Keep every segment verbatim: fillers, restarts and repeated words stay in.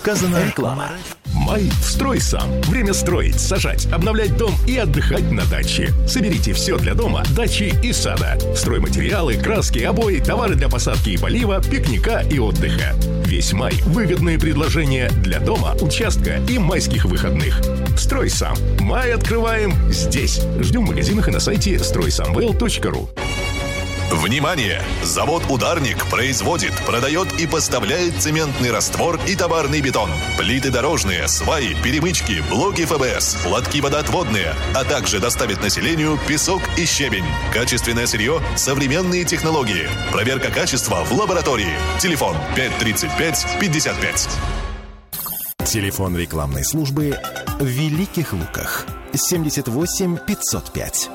Сказано реклама. Май «Строй сам». Время строить, сажать, обновлять дом и отдыхать на даче. Соберите все для дома, дачи и сада. Стройматериалы, краски, обои, товары для посадки и полива, пикника и отдыха. Весь май – выгодные предложения для дома, участка и майских выходных. «Строй сам». Май открываем здесь. Ждем в магазинах и на сайте строй самвел точка ру. Внимание! Завод «Ударник» производит, продает и поставляет цементный раствор и товарный бетон, плиты дорожные, сваи, перемычки, блоки эф бэ эс, лотки водоотводные, а также доставит населению песок и щебень. Качественное сырье, современные технологии. Проверка качества в лаборатории. Телефон пять тридцать пять пятьдесят пять. Телефон рекламной службы в Великих Луках. семьдесят восемь пятьсот пять.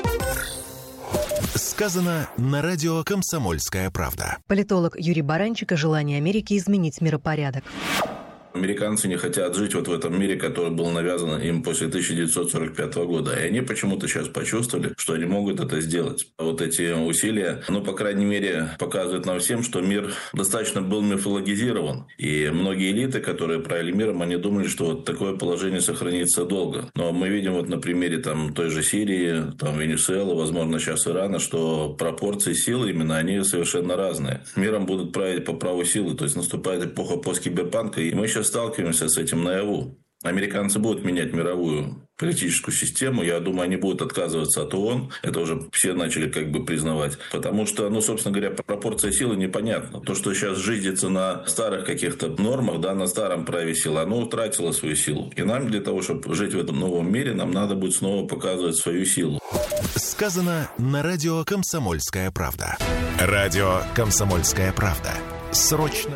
Сказано на радио «Комсомольская правда». Политолог Юрий Баранчик о желании Америки изменить миропорядок. Американцы не хотят жить вот в этом мире, который был навязан им после тысяча девятьсот сорок пятого года. И они почему-то сейчас почувствовали, что они могут это сделать. Вот эти усилия, ну, по крайней мере, показывают нам всем, что мир достаточно был мифологизирован. И многие элиты, которые правили миром, они думали, что вот такое положение сохранится долго. Но мы видим вот на примере там, той же Сирии, там, Венесуэлы, возможно, сейчас Ирана, что пропорции силы именно, они совершенно разные. Миром будут править по праву силы. То есть наступает эпоха посткиберпанка, и мы сейчас сталкиваемся с этим наяву. Американцы будут менять мировую политическую систему. Я думаю, они будут отказываться от ООН. Это уже все начали как бы признавать. Потому что, ну, собственно говоря, пропорция силы непонятна. То, что сейчас жизнится на старых каких-то нормах, да, на старом праве силы, оно утратило свою силу. И нам для того, чтобы жить в этом новом мире, нам надо будет снова показывать свою силу. Сказано на радио «Комсомольская правда». Радио «Комсомольская правда». Срочно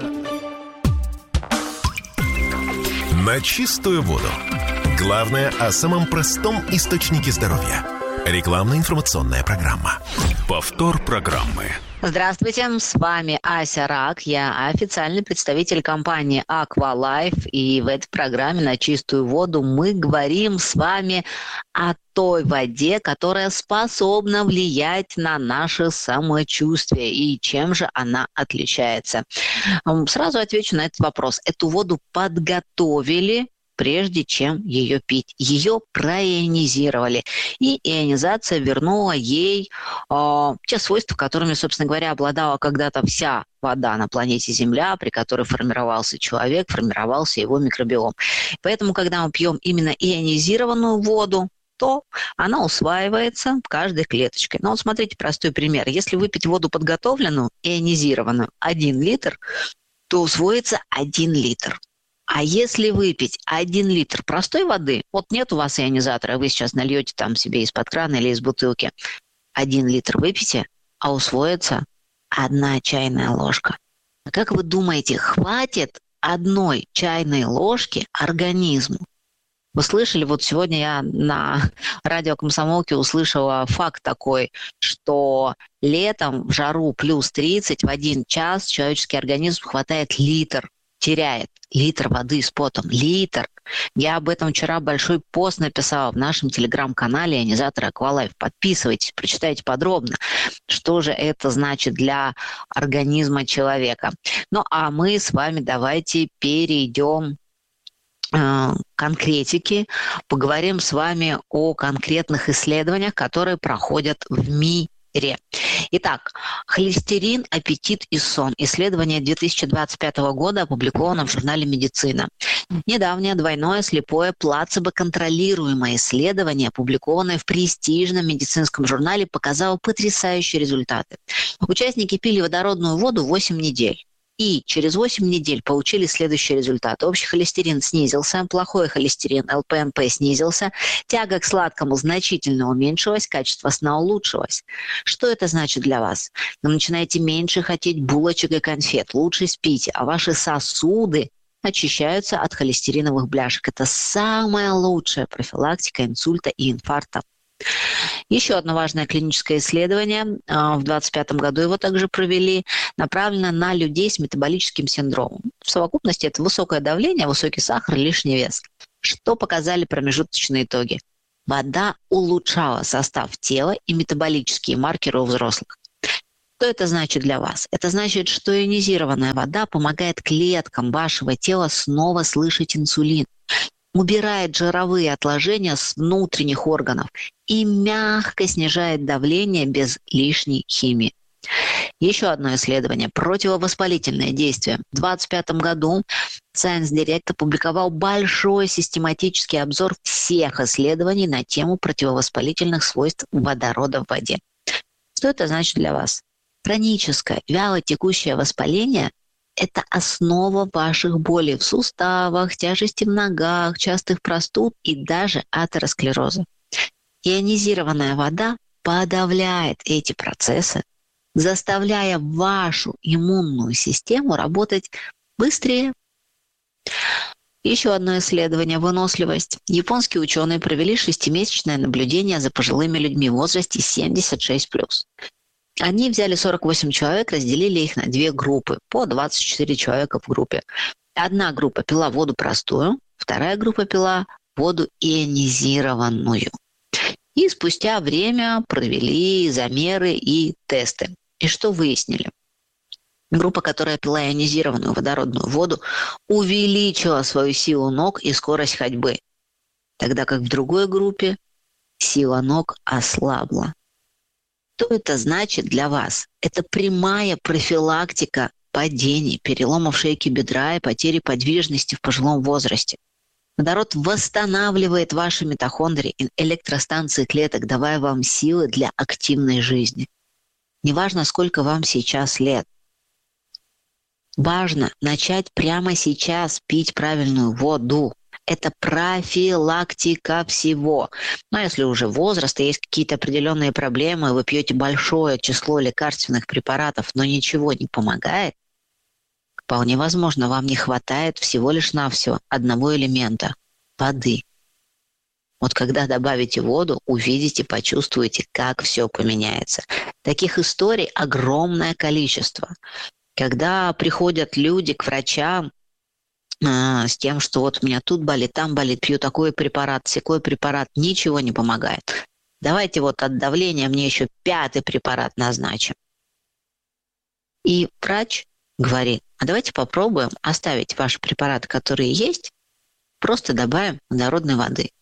на чистую воду. Главное о самом простом источнике здоровья. Рекламно-информационная программа. Повтор программы. Здравствуйте, с вами Ася Рак, я официальный представитель компании Aqualife, и в этой программе «На чистую воду» мы говорим с вами о той воде, которая способна влиять на наше самочувствие, и чем же она отличается. Сразу отвечу на этот вопрос. Эту воду подготовили, прежде чем ее пить. Ее проионизировали. И ионизация вернула ей э, те свойства, которыми, собственно говоря, обладала когда-то вся вода на планете Земля, при которой формировался человек, формировался его микробиом. Поэтому, когда мы пьем именно ионизированную воду, то она усваивается каждой клеточкой. Но вот смотрите, простой пример. Если выпить воду подготовленную, ионизированную, один литр, то усвоится один литр. А если выпить один литр простой воды, вот нет у вас ионизатора, вы сейчас нальете там себе из-под крана или из бутылки, один литр выпейте, а усвоится одна чайная ложка. А как вы думаете, хватит одной чайной ложки организму? Вы слышали, вот сегодня я на радио «Комсомолки» услышала факт такой, что летом в жару плюс тридцать в один час человеческий организм хватает литр, теряет. Литр воды с потом. Литр. Я об этом вчера большой пост написала в нашем телеграм-канале «Ионизатор Aqualife». Подписывайтесь, прочитайте подробно, что же это значит для организма человека. Ну, а мы с вами давайте перейдем э, к конкретике. Поговорим с вами о конкретных исследованиях, которые проходят в мире. Итак, холестерин, аппетит и сон. Исследование две тысячи двадцать пятого года опубликовано в журнале «Медицина». Недавнее двойное слепое плацебо-контролируемое исследование, опубликованное в престижном медицинском журнале, показало потрясающие результаты. Участники пили водородную воду восемь недель. И через восемь недель получили следующие результаты. Общий холестерин снизился, плохой холестерин, эл пэ эн пэ снизился, тяга к сладкому значительно уменьшилась, качество сна улучшилось. Что это значит для вас? Вы начинаете меньше хотеть булочек и конфет, лучше спите, а ваши сосуды очищаются от холестериновых бляшек. Это самая лучшая профилактика инсульта и инфаркта. Еще одно важное клиническое исследование, в две тысячи двадцать пятом году его также провели, направлено на людей с метаболическим синдромом. В совокупности это высокое давление, высокий сахар, лишний вес. Что показали промежуточные итоги? Вода улучшала состав тела и метаболические маркеры у взрослых. Что это значит для вас? Это значит, что ионизированная вода помогает клеткам вашего тела снова слышать инсулин, убирает жировые отложения с внутренних органов и мягко снижает давление без лишней химии. Еще одно исследование. Противовоспалительное действие. В две тысячи двадцать пятом году Science Direct опубликовал большой систематический обзор всех исследований на тему противовоспалительных свойств водорода в воде. Что это значит для вас? Хроническое вялотекущее воспаление – это основа ваших болей в суставах, тяжести в ногах, частых простуд и даже атеросклероза. Ионизированная вода подавляет эти процессы, заставляя вашу иммунную систему работать быстрее. Еще одно исследование – выносливость. Японские ученые провели шестимесячное наблюдение за пожилыми людьми в возрасте семьдесят шесть плюс. Они взяли сорок восемь человек, разделили их на две группы, по двадцать четыре человека в группе. Одна группа пила воду простую, вторая группа пила воду ионизированную. И спустя время провели замеры и тесты. И что выяснили? Группа, которая пила ионизированную водородную воду, увеличила свою силу ног и скорость ходьбы, тогда как в другой группе сила ног ослабла. Что это значит для вас? Это прямая профилактика падений, переломов шейки бедра и потери подвижности в пожилом возрасте. Водород восстанавливает ваши митохондрии и электростанции клеток, давая вам силы для активной жизни. Неважно, сколько вам сейчас лет. Важно начать прямо сейчас пить правильную воду. Это профилактика всего. Но если уже возраст и есть какие-то определенные проблемы, вы пьете большое число лекарственных препаратов, но ничего не помогает, вполне возможно, вам не хватает всего лишь навсего одного элемента – воды. Вот когда добавите воду, увидите, почувствуете, как все поменяется. Таких историй огромное количество. Когда приходят люди к врачам э, с тем, что вот у меня тут болит, там болит, пью такой препарат, сякой препарат, ничего не помогает. Давайте вот от давления мне еще пятый препарат назначим. И врач говорит, а давайте попробуем оставить ваши препараты, которые есть, просто добавим водородной воды.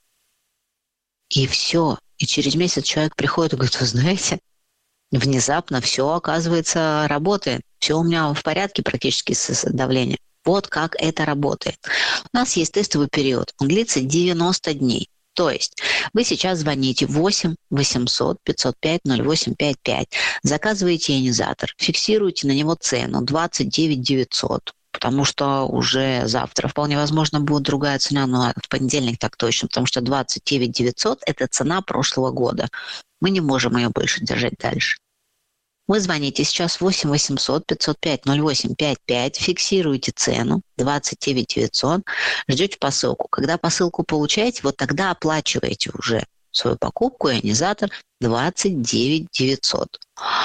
И все. И через месяц человек приходит и говорит, вы знаете, внезапно все, оказывается, работает. Все у меня в порядке практически с давлением. Вот как это работает. У нас есть тестовый период. Он длится девяносто дней. То есть вы сейчас звоните восемь восемьсот пятьсот пять ноль восемь пять пять, заказываете ионизатор, фиксируете на него цену двадцать девять девятьсот, потому что уже завтра вполне возможно будет другая цена, но в понедельник так точно, потому что двадцать девять девятьсот – это цена прошлого года. Мы не можем ее больше держать дальше. Вы звоните сейчас восемь восемьсот пятьсот пять ноль восемь пять пять, фиксируете цену двадцать девять девятьсот, ждете посылку. Когда посылку получаете, вот тогда оплачиваете уже свою покупку, ионизатор двадцать девять девятьсот.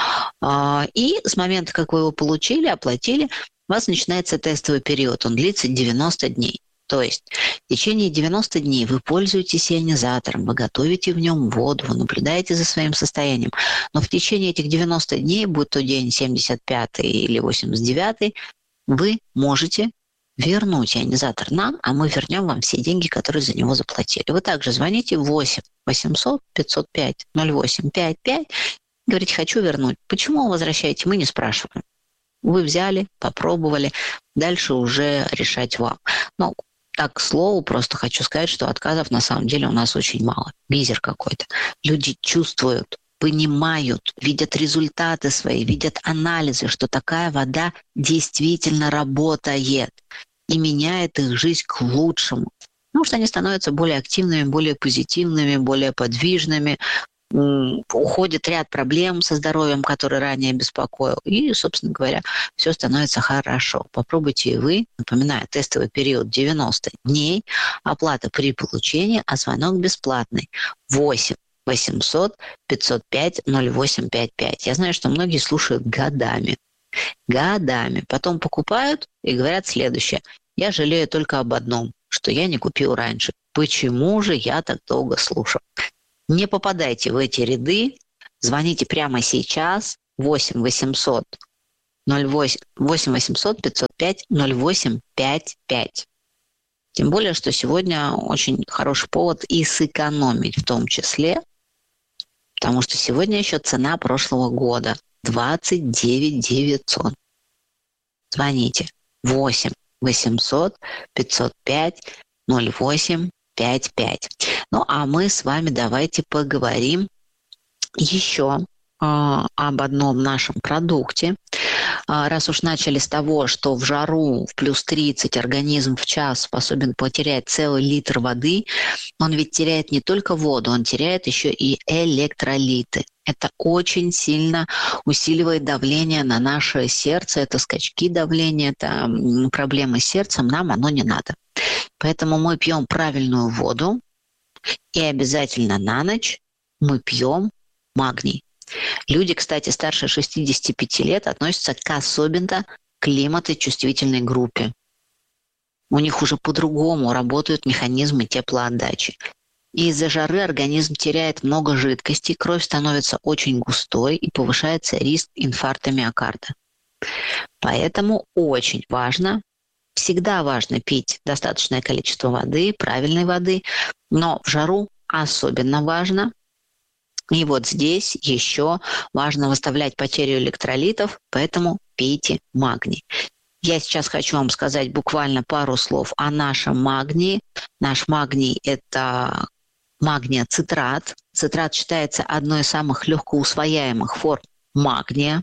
И с момента, как вы его получили, оплатили, у вас начинается тестовый период. Он длится девяносто дней. То есть в течение девяноста дней вы пользуетесь ионизатором, вы готовите в нем воду, вы наблюдаете за своим состоянием. Но в течение этих девяноста дней, будь то день семьдесят пятый или восемьдесят девятый, вы можете вернуть ионизатор нам, а мы вернем вам все деньги, которые за него заплатили. Вы также звоните восемь восемьсот пятьсот пять ноль восемь пять пять, говорите, хочу вернуть. Почему вы возвращаете? Мы не спрашиваем. Вы взяли, попробовали, дальше уже решать вам. Но так, к слову, просто хочу сказать, что отказов на самом деле у нас очень мало. Мизер какой-то. Люди чувствуют, понимают, видят результаты свои, видят анализы, что такая вода действительно работает и меняет их жизнь к лучшему. Потому что они становятся более активными, более позитивными, более подвижными. Уходит ряд проблем со здоровьем, которые ранее беспокоил. И, собственно говоря, все становится хорошо. Попробуйте и вы. Напоминаю, тестовый период девяносто дней, оплата при получении, а звонок бесплатный. восемь восемьсот пятьсот пять ноль восемь пять пять. Я знаю, что многие слушают годами. Годами. Потом покупают и говорят следующее. Я жалею только об одном, что я не купил раньше. Почему же я так долго слушал? Не попадайте в эти ряды, звоните прямо сейчас, восемь восемьсот ноль восемь восемь восемьсот пятьсот пять ноль восемь пять пять. Тем более, что сегодня очень хороший повод и сэкономить в том числе, потому что сегодня еще цена прошлого года двадцать девять девятьсот. Звоните восемь восемьсот пятьсот пять ноль восемь пять пять. Ну а мы с вами давайте поговорим еще э, об одном нашем продукте. Э, раз уж начали с того, что в жару в плюс тридцать организм в час способен потерять целый литр воды, он ведь теряет не только воду, он теряет еще и электролиты. Это очень сильно усиливает давление на наше сердце, это скачки давления, это проблемы с сердцем, нам оно не надо. Поэтому мы пьем правильную воду, и обязательно на ночь мы пьем магний. Люди, кстати, старше шестидесяти пяти лет относятся к особенно климаточувствительной группе. У них уже по-другому работают механизмы теплоотдачи. И из-за жары организм теряет много жидкости, кровь становится очень густой и повышается риск инфаркта миокарда. Поэтому очень важно, всегда важно пить достаточное количество воды, правильной воды, но в жару особенно важно. И вот здесь еще важно выставлять потерю электролитов, поэтому пейте магний. Я сейчас хочу вам сказать буквально пару слов о нашем магнии. Наш магний – это магния-цитрат. Цитрат считается одной из самых легкоусвояемых форм магния.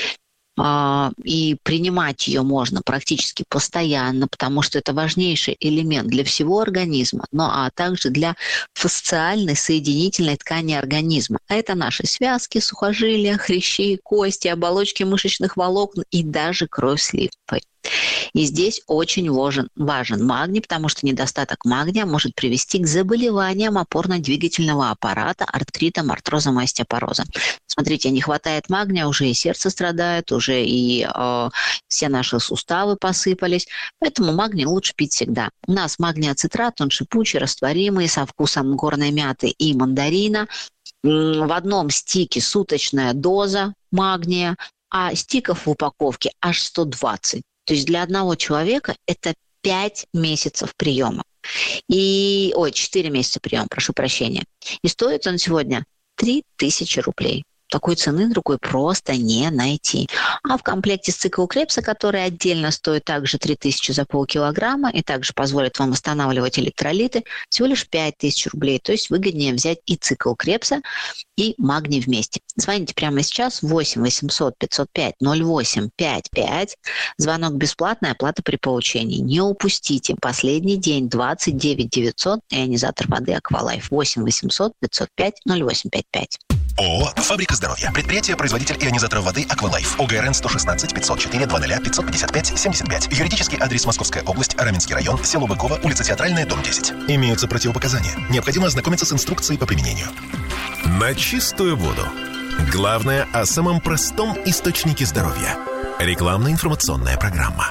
И принимать ее можно практически постоянно, потому что это важнейший элемент для всего организма, но а также для фасциальной соединительной ткани организма. А это наши связки, сухожилия, хрящи, кости, оболочки мышечных волокон и даже кровь с лимфой. И здесь очень важен, важен магний, потому что недостаток магния может привести к заболеваниям опорно-двигательного аппарата, артритам, артрозам и остеопорозам. Смотрите, не хватает магния, уже и сердце страдает, уже и э, все наши суставы посыпались. Поэтому магний лучше пить всегда. У нас магний-ацитрат, он шипучий, растворимый, со вкусом горной мяты и мандарина. В одном стике суточная доза магния, а стиков в упаковке аж сто двадцать. То есть для одного человека это пять месяцев приема. И, ой, четыре месяца приема, прошу прощения. И стоит он сегодня три тысячи рублей. Такой цены другой просто не найти. А в комплекте с циклокрепса, который отдельно стоит также три тысячи за полкилограмма и также позволит вам восстанавливать электролиты, всего лишь пять тысяч рублей. То есть выгоднее взять и циклокрепса, и магний вместе. Звоните прямо сейчас восемь восемьсот пятьсот пять ноль восемь пять пять. Звонок бесплатный, оплата при получении. Не упустите. Последний день двадцать девять девятьсот. Ионизатор воды Аквалайф. восемь восемьсот пятьсот пять ноль восемь пять пять. ООО «Фабрика здоровья». Предприятие-производитель ионизаторов воды «Аквалайф». ОГРН сто шестнадцать пятьсот четыре двадцать пятьсот пятьдесят пять семьдесят пять. Юридический адрес: Московская область, Раменский район, село Быково, улица Театральная, дом десять. Имеются противопоказания. Необходимо ознакомиться с инструкцией по применению. На чистую воду. Главное о самом простом источнике здоровья. Рекламно-информационная программа.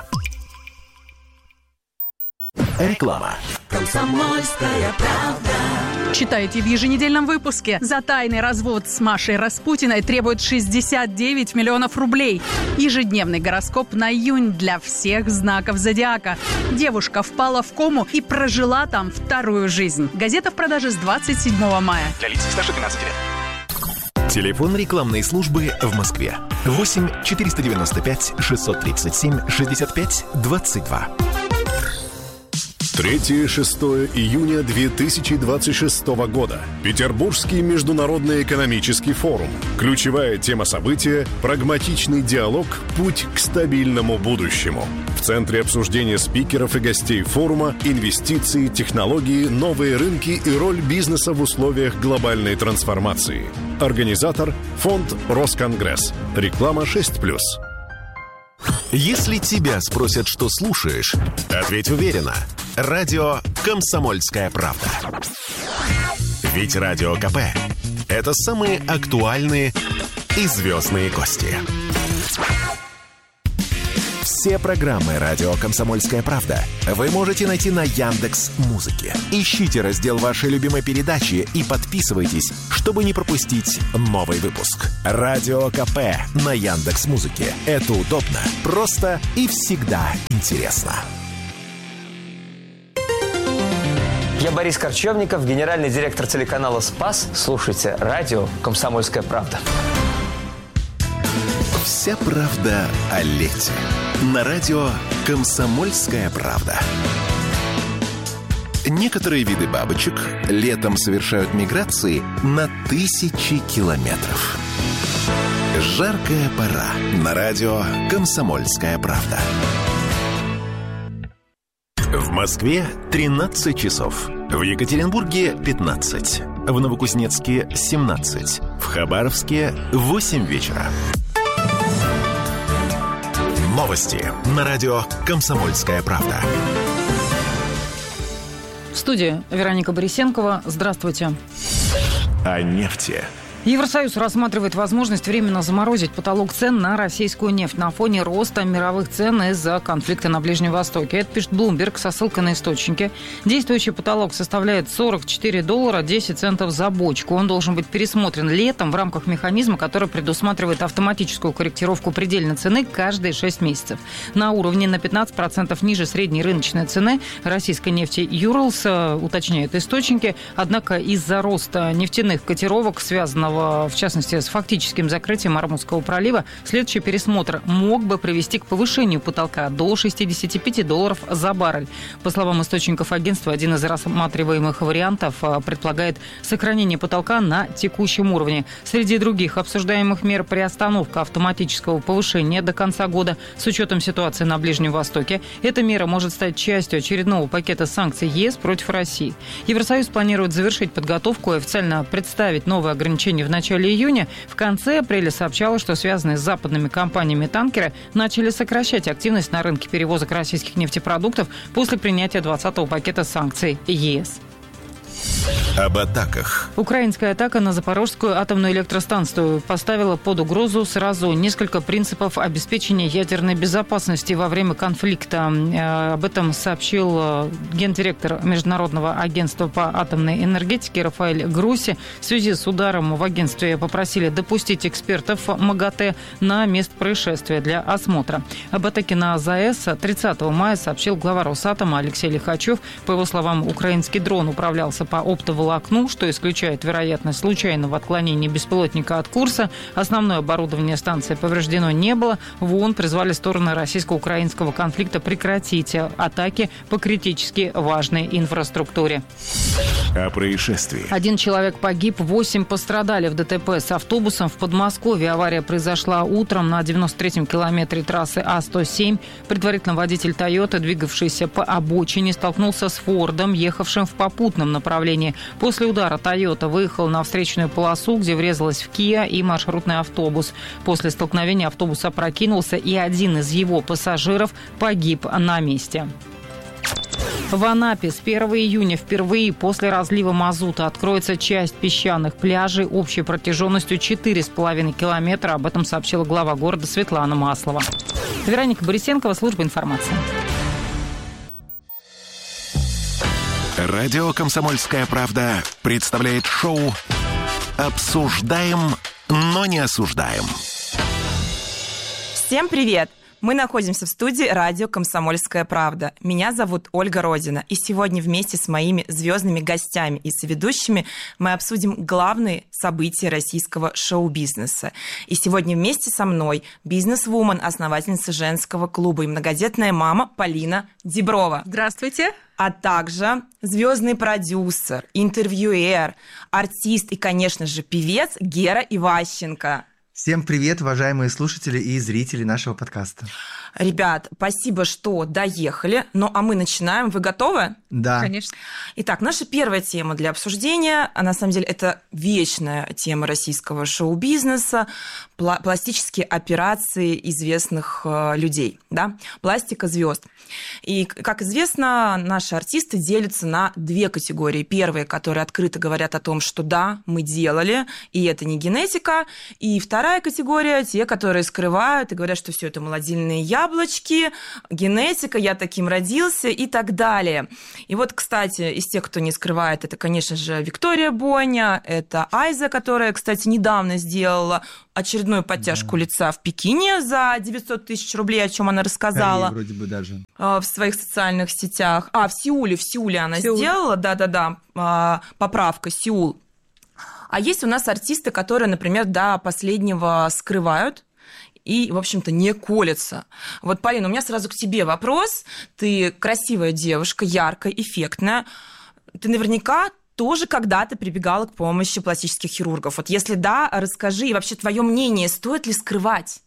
Реклама. Комсомольская правда. Читайте в еженедельном выпуске. За тайный развод с Машей Распутиной требует шестьдесят девять миллионов рублей. Ежедневный гороскоп на июнь для всех знаков зодиака. Девушка впала в кому и прожила там вторую жизнь. Газета в продаже с двадцать седьмого мая. Для лиц старше двенадцати лет. Телефон рекламной службы в Москве. восемь четыреста девяносто пять шестьсот тридцать семь шестьдесят пять двадцать два. третьего-шестого июня две тысячи двадцать шестого года. Петербургский международный экономический форум. Ключевая тема события – прагматичный диалог «Путь к стабильному будущему». В центре обсуждения спикеров и гостей форума инвестиции, технологии, новые рынки и роль бизнеса в условиях глобальной трансформации. Организатор – фонд «Росконгресс». Реклама шесть плюс. Если тебя спросят, что слушаешь, ответь уверенно. Радио «Комсомольская правда». Ведь Радио КП – это самые актуальные и звездные гости. Все программы «Радио Комсомольская правда» вы можете найти на Яндекс.Музыке. Ищите раздел вашей любимой передачи и подписывайтесь, чтобы не пропустить новый выпуск. Радио КП на Яндекс.Музыке. Это удобно, просто и всегда интересно. Я Борис Корчевников, генеральный директор телеканала «Спас». Слушайте радио «Комсомольская правда». Вся правда о лете. На радио «Комсомольская правда». Некоторые виды бабочек летом совершают миграции на тысячи километров. Жаркая пора. На радио «Комсомольская правда». В Москве тринадцать часов. В Екатеринбурге пятнадцать. В Новокузнецке семнадцать. В Хабаровске восемь вечера. Новости на радио «Комсомольская правда». В студии Вероника Борисенкова. Здравствуйте. О нефти. Евросоюз рассматривает возможность временно заморозить потолок цен на российскую нефть на фоне роста мировых цен из-за конфликта на Ближнем Востоке. Это пишет Bloomberg со ссылкой на источники. Действующий потолок составляет сорок четыре доллара десять центов за бочку. Он должен быть пересмотрен летом в рамках механизма, который предусматривает автоматическую корректировку предельной цены каждые шесть месяцев. На уровне на пятнадцать процентов ниже средней рыночной цены российской нефти Юрлс, уточняют источники. Однако из-за роста нефтяных котировок, связанного в частности, с фактическим закрытием Ормузского пролива, следующий пересмотр мог бы привести к повышению потолка до шестьдесят пять долларов за баррель. По словам источников агентства, один из рассматриваемых вариантов предполагает сохранение потолка на текущем уровне. Среди других обсуждаемых мер приостановка автоматического повышения до конца года с учетом ситуации на Ближнем Востоке. Эта мера может стать частью очередного пакета санкций ЕС против России. Евросоюз планирует завершить подготовку и официально представить новые ограничения в начале июня. В конце апреля сообщалось, что связанные с западными компаниями танкеры начали сокращать активность на рынке перевозок российских нефтепродуктов после принятия двадцатого пакета санкций ЕС. Об атаках. Украинская атака на Запорожскую атомную электростанцию поставила под угрозу сразу несколько принципов обеспечения ядерной безопасности во время конфликта. Об этом сообщил гендиректор Международного агентства по атомной энергетике Рафаэль Грусси. В связи с ударом в агентстве попросили допустить экспертов МАГАТЭ на место происшествия для осмотра. Об атаке на ЗАЭС тридцатого мая сообщил глава Росатома Алексей Лихачев. По его словам, украинский дрон управлялся по оптоволокну, что исключает вероятность случайного отклонения беспилотника от курса. Основное оборудование станции повреждено не было. В ООН призвали стороны российско-украинского конфликта прекратить атаки по критически важной инфраструктуре. О происшествии. Один человек погиб, восемь пострадали в ДТП с автобусом в Подмосковье. Авария произошла утром на девяносто третьем километре трассы А сто семь. Предварительно водитель «Тойоты», двигавшийся по обочине, столкнулся с «Фордом», ехавшим в попутном направлении. После удара «Тойота» выехал на встречную полосу, где врезалась в «Киа» и маршрутный автобус. После столкновения автобус опрокинулся, и один из его пассажиров погиб на месте. В Анапе с первого июня впервые после разлива мазута откроется часть песчаных пляжей общей протяженностью четыре с половиной километра. Об этом сообщила глава города Светлана Маслова. Вероника Борисенкова, служба информации. Радио «Комсомольская правда» представляет шоу «Обсуждаем, но не осуждаем». Всем привет! Мы находимся в студии радио «Комсомольская правда». Меня зовут Ольга Родина. И сегодня вместе с моими звездными гостями и соведущими мы обсудим главные события российского шоу-бизнеса. И сегодня вместе со мной бизнес-вумен, основательница женского клуба и многодетная мама Полина Диброва. Здравствуйте. А также звездный продюсер, интервьюер, артист и, конечно же, певец Гера Иващенко. Всем привет, уважаемые слушатели и зрители нашего подкаста. Ребят, спасибо, что доехали. Ну, а мы начинаем. Вы готовы? Да. Конечно. Итак, наша первая тема для обсуждения, а на самом деле это вечная тема российского шоу-бизнеса, пла- пластические операции известных э, людей, да? Пластика звезд. И, как известно, наши артисты делятся на две категории. Первые, которые открыто говорят о том, что да, мы делали, и это не генетика. И вторая вторая категория, те, которые скрывают и говорят, что все это молодильные яблочки, генетика, я таким родился и так далее. И вот, кстати, из тех, кто не скрывает, это, конечно же, Виктория Боня, это Айза, которая, кстати, недавно сделала очередную подтяжку да. лица в Пекине за девятьсот тысяч рублей, о чем она рассказала. Вроде бы даже. В своих социальных сетях. А, в Сеуле, в Сеуле она Сеул. сделала, да-да-да, поправка, Сеул. А есть у нас артисты, которые, например, до последнего скрывают и, в общем-то, не колятся. Вот, Полина, у меня сразу к тебе вопрос. Ты красивая девушка, яркая, эффектная. Ты наверняка тоже когда-то прибегала к помощи пластических хирургов. Вот если да, расскажи, и вообще твое мнение, стоит ли скрывать?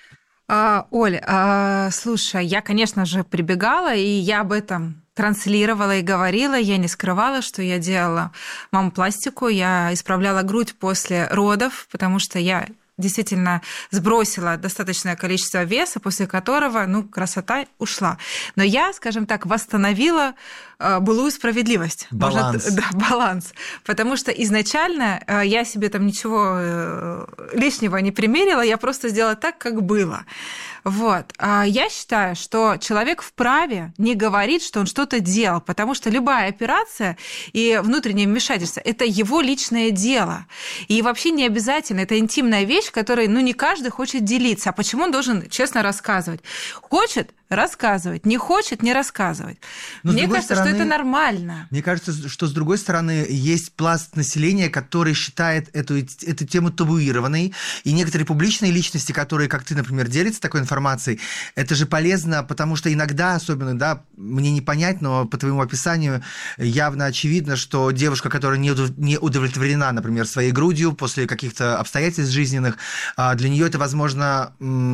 А, Оль, а, слушай, я, конечно же, прибегала, и я об этом транслировала и говорила, я не скрывала, что я делала мамопластику, я исправляла грудь после родов, потому что я действительно сбросила достаточное количество веса, после которого, ну, красота ушла. Но я, скажем так, восстановила э, былую справедливость. Баланс. Можно, да, баланс. Потому что изначально э, я себе там ничего э, лишнего не примерила, я просто сделала так, как было. Вот. А я считаю, что человек вправе не говорить, что он что-то делал, потому что любая операция и внутреннее вмешательство – это его личное дело. И вообще не обязательно, это интимная вещь, которой, ну, не каждый хочет делиться. А почему он должен честно рассказывать? Хочет – рассказывать, не хочет – не рассказывать. Но мне кажется, стороны, что это нормально. Мне кажется, что, с другой стороны, есть пласт населения, который считает эту, эту тему табуированной, и некоторые публичные личности, которые, как ты, например, делятся такой информацией, это же полезно, потому что иногда, особенно, да, мне не понять, но по твоему описанию явно очевидно, что девушка, которая не удовлетворена, например, своей грудью после каких-то обстоятельств жизненных, для нее это, возможно,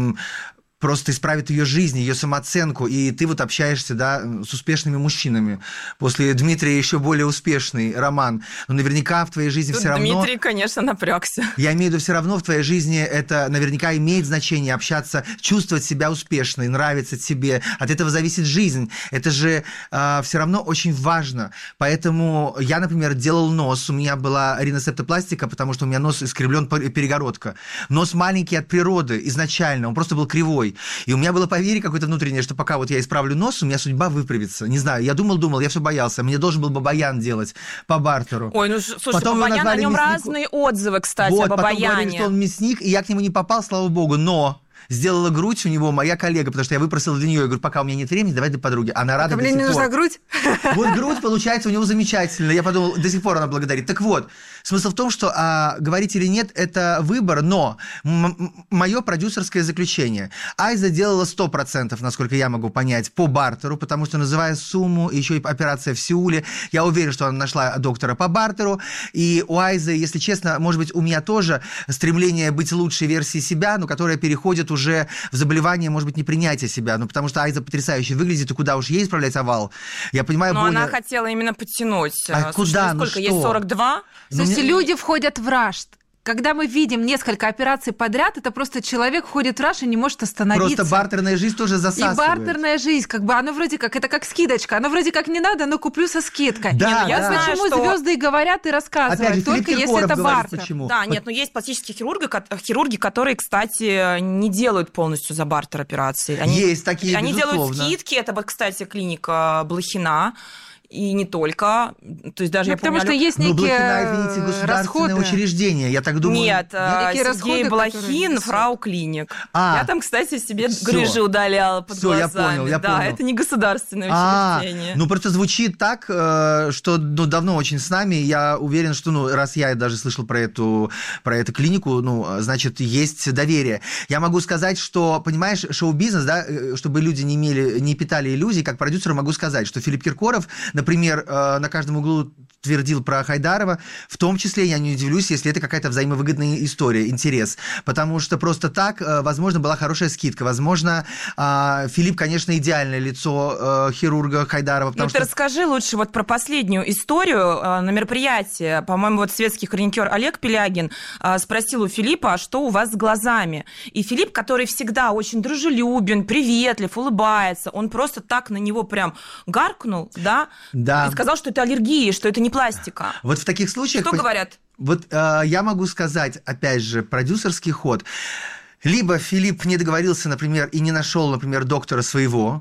просто исправит ее жизнь, ее самооценку, и ты вот общаешься, да, с успешными мужчинами. После Дмитрия еще более успешный Роман. Но наверняка в твоей жизни Тут все равно... Дмитрий, конечно, напрягся. Я имею в виду, все равно в твоей жизни это наверняка имеет значение общаться, чувствовать себя успешной, нравиться себе. От этого зависит жизнь. Это же э, все равно очень важно. Поэтому я, например, делал нос. У меня была риносептопластика, потому что у меня нос искривлен перегородка. Нос маленький от природы изначально, он просто был кривой. И у меня было поверье какое-то внутреннее, что пока вот я исправлю нос, у меня судьба выправится. Не знаю, я думал-думал, я все боялся. Мне должен был Бабаян делать по бартеру. Ой, ну слушай, потом Бабаян, о нем мясник... разные отзывы, кстати, вот, о Бабаяне. Потом говорили, что он мясник, и я к нему не попал, слава богу, но... Сделала грудь у него моя коллега, потому что я выпросила для нее. Я говорю, пока у меня нет времени, давай для подруги. Она рада а до мне сих не пор. нужна грудь? Вот грудь получается у него замечательно. Я подумал, до сих пор она благодарит. Так вот, смысл в том, что а, говорить или нет, это выбор, но м- мое продюсерское заключение. Айза делала сто процентов, насколько я могу понять, по бартеру, потому что, называя сумму, еще и операция в Сеуле, я уверен, что она нашла доктора по бартеру. И у Айзы, если честно, может быть, у меня тоже стремление быть лучшей версией себя, но которая переходит уже в заболевание, может быть, непринятие себя, ну, потому что Айза потрясающе выглядит, и куда уж ей исправлять овал. Я понимаю, Но Боня... она хотела именно подтянуть. А Слушай, куда? Ну, сколько? Ну, Ей сорок два? Слушайте, мне... люди входят в рашт. Когда мы видим несколько операций подряд, это просто человек входит в раш и не может остановиться. Просто бартерная жизнь тоже засасывает. И бартерная жизнь, как бы, она вроде как, это как скидочка, она вроде как не надо, но куплю со скидкой. Да, не, ну, я да. знаю, почему что... звезды и говорят, и рассказывают, Опять же, только Филипп если это говорит, бартер. Почему? Да, нет, но есть пластические хирурги, хирурги, которые, кстати, не делают полностью за бартер операции. Они, есть такие, Они безусловно. делают скидки, это вот, кстати, клиника Блохина. И не только. То есть даже ну, я потому помню, что есть некие ну, Блохина, извините, государственное расходы. учреждение, я так думаю. Нет, Некие Сергей Блохин, фрау клиник. А, я там, кстати, себе всё. грыжи удаляла под всё, глазами. я понял, я да, понял. это не государственное а, учреждение. Ну, просто звучит так, что ну, давно очень с нами. Я уверен, что, ну, раз я даже слышал про эту, про эту клинику, ну, значит, есть доверие. Я могу сказать, что, понимаешь, шоу-бизнес, да, чтобы люди не имели, не питали иллюзий, как продюсер могу сказать, что Филипп Киркоров, например, на каждом углу твердил про Хайдарова, в том числе я не удивлюсь, если это какая-то взаимовыгодная история, интерес, потому что просто так, возможно, была хорошая скидка, возможно, Филипп, конечно, идеальное лицо хирурга Хайдарова. Ну, что... ты расскажи лучше вот про последнюю историю на мероприятии. По-моему, вот светский хроникер Олег Пелягин спросил у Филиппа, а что у вас с глазами? И Филипп, который всегда очень дружелюбен, приветлив, улыбается, он просто так на него прям гаркнул, да, да. и сказал, что это аллергия, что это не пластика. Вот в таких случаях... Что говорят? Вот э, я могу сказать, опять же, продюсерский ход. Либо Филипп не договорился, например, и не нашел, например, доктора своего,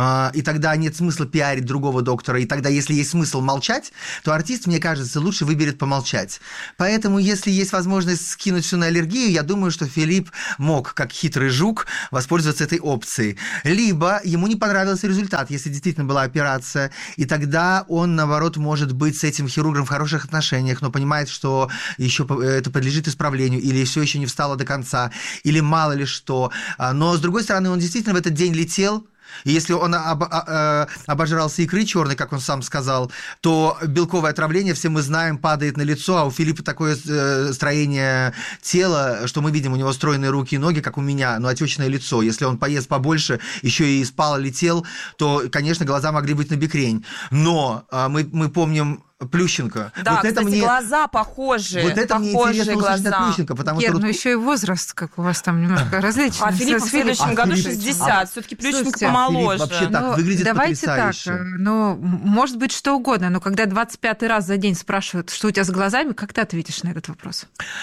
и тогда нет смысла пиарить другого доктора, и тогда, если есть смысл молчать, то артист, мне кажется, лучше выберет помолчать. Поэтому, если есть возможность скинуть все на аллергию, я думаю, что Филипп мог, как хитрый жук, воспользоваться этой опцией. Либо ему не понравился результат, если действительно была операция, и тогда он, наоборот, может быть с этим хирургом в хороших отношениях, но понимает, что еще это подлежит исправлению, или все еще не встало до конца, или мало ли что. Но, с другой стороны, он действительно в этот день летел, и если он об, об, обожрался икры черной, как он сам сказал, то белковое отравление, все мы знаем, падает на лицо, а у Филиппа такое строение тела, что мы видим, у него стройные руки и ноги, как у меня, но отечное лицо. Если он поест побольше, еще и спал, летел, то, конечно, глаза могли быть набекрень. Но мы, мы помним Плющенко. Да, вот кстати, это мне... глаза похожие. Вот это похожие мне интересно услышать глаза. от Плющенко, потому Гер, что... ну еще и возраст, как у вас там немножко различный. А Филипп в следующем а году Филипп... шестьдесят, а... все-таки Плющенко Слушайте, помоложе. Филипп вообще так ну, выглядит давайте потрясающе. так, ну, может быть, что угодно, но когда двадцать пятый раз за день спрашивают, что у тебя с глазами, как ты ответишь на этот вопрос?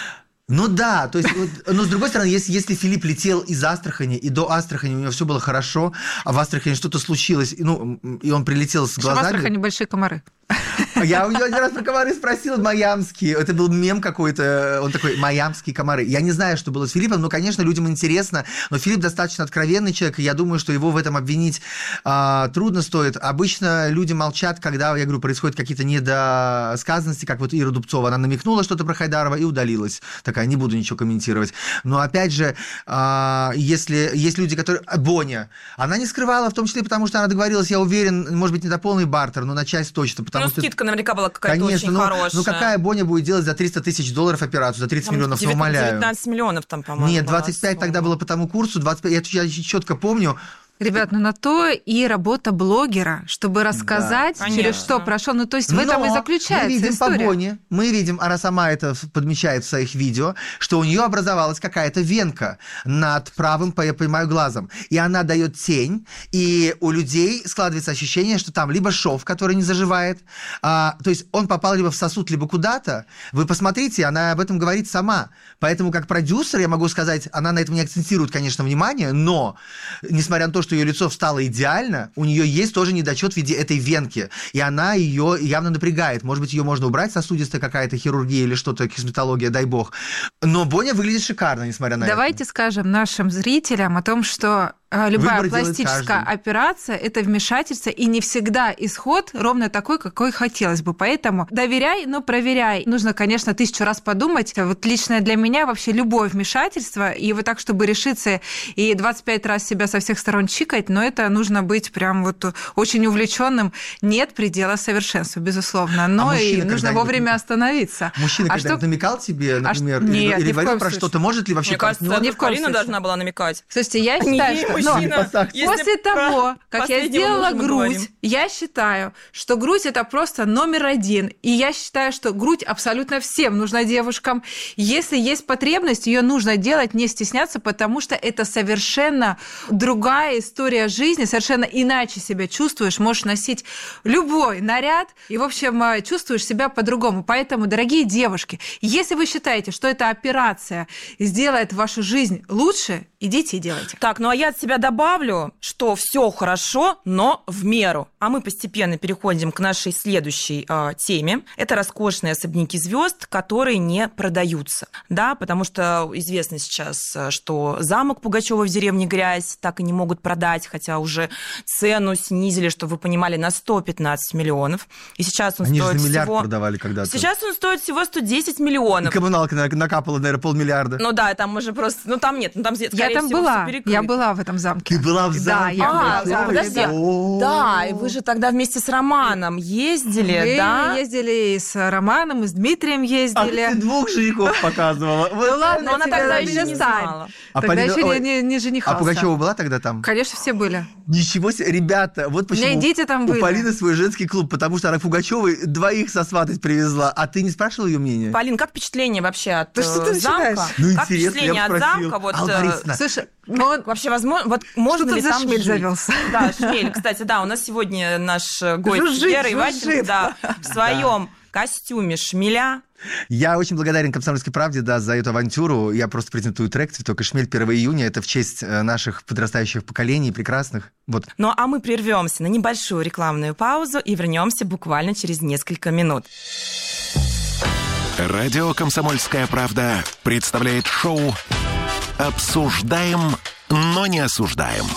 Ну да, то есть, вот, но с другой стороны, если, если Филипп летел из Астрахани, и до Астрахани у него все было хорошо, а в Астрахани что-то случилось, ну, и он прилетел с глазами... В Астрахани большие комары. Я у него один раз про комары спросил, майамские. Это был мем какой-то, он такой, майамские комары. Я не знаю, что было с Филиппом, но, конечно, людям интересно, но Филипп достаточно откровенный человек, и я думаю, что его в этом обвинить а, трудно стоит. Обычно люди молчат, когда, я говорю, происходят какие-то недосказанности, как вот Ира Дубцова, она намекнула что-то про Хайдарова и удалилась. Такая, не буду ничего комментировать. Но, опять же, а, если есть люди, которые... Боня, она не скрывала, в том числе потому, что она договорилась, я уверен, может быть, не на полный бартер, но на часть точно, потому ну, что... скидка наверняка была какая-то Конечно, очень ну, хорошая. Ну, какая Боня будет делать за триста тысяч долларов операцию, за тридцать миллионов, ну, умоляю. девятнадцать миллионов там, по-моему. Нет, двадцать пять тогда было по тому курсу, двадцать пять, я, я четко помню. Ребят, ну на то и работа блогера, чтобы рассказать, да, через что прошел. Ну, то есть в этом Но и заключается мы видим история. по Боне, мы видим, она сама это подмечает в своих видео, что у нее образовалась какая-то венка над правым, я понимаю, глазом. И она дает тень, и у людей складывается ощущение, что там либо шов, который не заживает, а, то есть он попал либо в сосуд, либо куда-то. Вы посмотрите, она об этом говорит сама. Поэтому как продюсер я могу сказать, она на этом не акцентирует, конечно, внимание, но, несмотря на то, что ее лицо встало идеально, у нее есть тоже недочет в виде этой венки, и она ее явно напрягает. Может быть, ее можно убрать, сосудистая какая-то хирургия или что-то, косметология, дай бог. Но Боня выглядит шикарно, несмотря на Давайте это. скажем нашим зрителям о том, что любая Выбор пластическая операция – это вмешательство, и не всегда исход ровно такой, какой хотелось бы. Поэтому доверяй, но проверяй. Нужно, конечно, тысячу раз подумать. Вот лично для меня вообще любое вмешательство, и вот так, чтобы решиться и двадцать пять раз себя со всех сторон чикать, но это нужно быть прям вот очень увлеченным. Нет предела совершенству, безусловно, но а и нужно вовремя остановиться. Мужчина а когда-нибудь что... намекал тебе, например, а... Нет, или говорил про случае. что-то? Может ли вообще... Мне кажется, партнер... это Карина должна была намекать. Слушайте, я считаю, что... Но после того, как я сделала грудь, я считаю, что грудь – это просто номер один. И я считаю, что грудь абсолютно всем нужна девушкам. Если есть потребность, ее нужно делать, не стесняться, потому что это совершенно другая история жизни, совершенно иначе себя чувствуешь, можешь носить любой наряд и, в общем, чувствуешь себя по-другому. Поэтому, дорогие девушки, если вы считаете, что эта операция сделает вашу жизнь лучше, идите и делайте. Так, ну а я от себя добавлю, что все хорошо, но в меру. А мы постепенно переходим к нашей следующей э, теме. Это роскошные особняки звезд, которые не продаются. Да, потому что известно сейчас, что замок Пугачёва в деревне Грязь так и не могут продать, хотя уже цену снизили, чтобы вы понимали, на сто пятнадцать миллионов. И сейчас он Они стоит же за миллиард всего... продавали когда-то. Сейчас он стоит всего сто десять миллионов. И коммуналка накапала, наверное, полмиллиарда. Ну да, там уже просто... Ну там нет, ну там, скорее я там всего, была, все я была в этом замке. Ты была в замке? Да, я а, была. А, подожди. Да, и вы же тогда вместе с Романом ездили, Мы да? ездили и с Романом, и с Дмитрием ездили. А ты двух женихов показывала. Ну ладно, но она тогда еще не знала. Тогда еще не женихался. А Пугачёва была тогда там? Конечно, все были. Ничего себе, ребята, вот почему у меня дети там были. У Полины свой женский клуб, потому что она Пугачёвой двоих сосватать привезла. А ты не спрашивала ее мнение? Полин, как впечатление вообще от да что ты замка? Ну, как впечатление от замка? Вот, слушай, ну, вообще возможно, вот можно ли за там шмель жить? завелся? Да, шмель, кстати, да, у нас сегодня наш гость Жужжит, Вера жужжит. Иващенко, да, в своем костюме шмеля Я очень благодарен «Комсомольской правде», да, за эту авантюру. Я просто презентую трек «Цветок и шмель» первого июня. Это в честь наших подрастающих поколений, прекрасных. Вот. Ну а мы прервемся на небольшую рекламную паузу и вернемся буквально через несколько минут. Радио «Комсомольская правда» представляет шоу «Обсуждаем, но не осуждаем».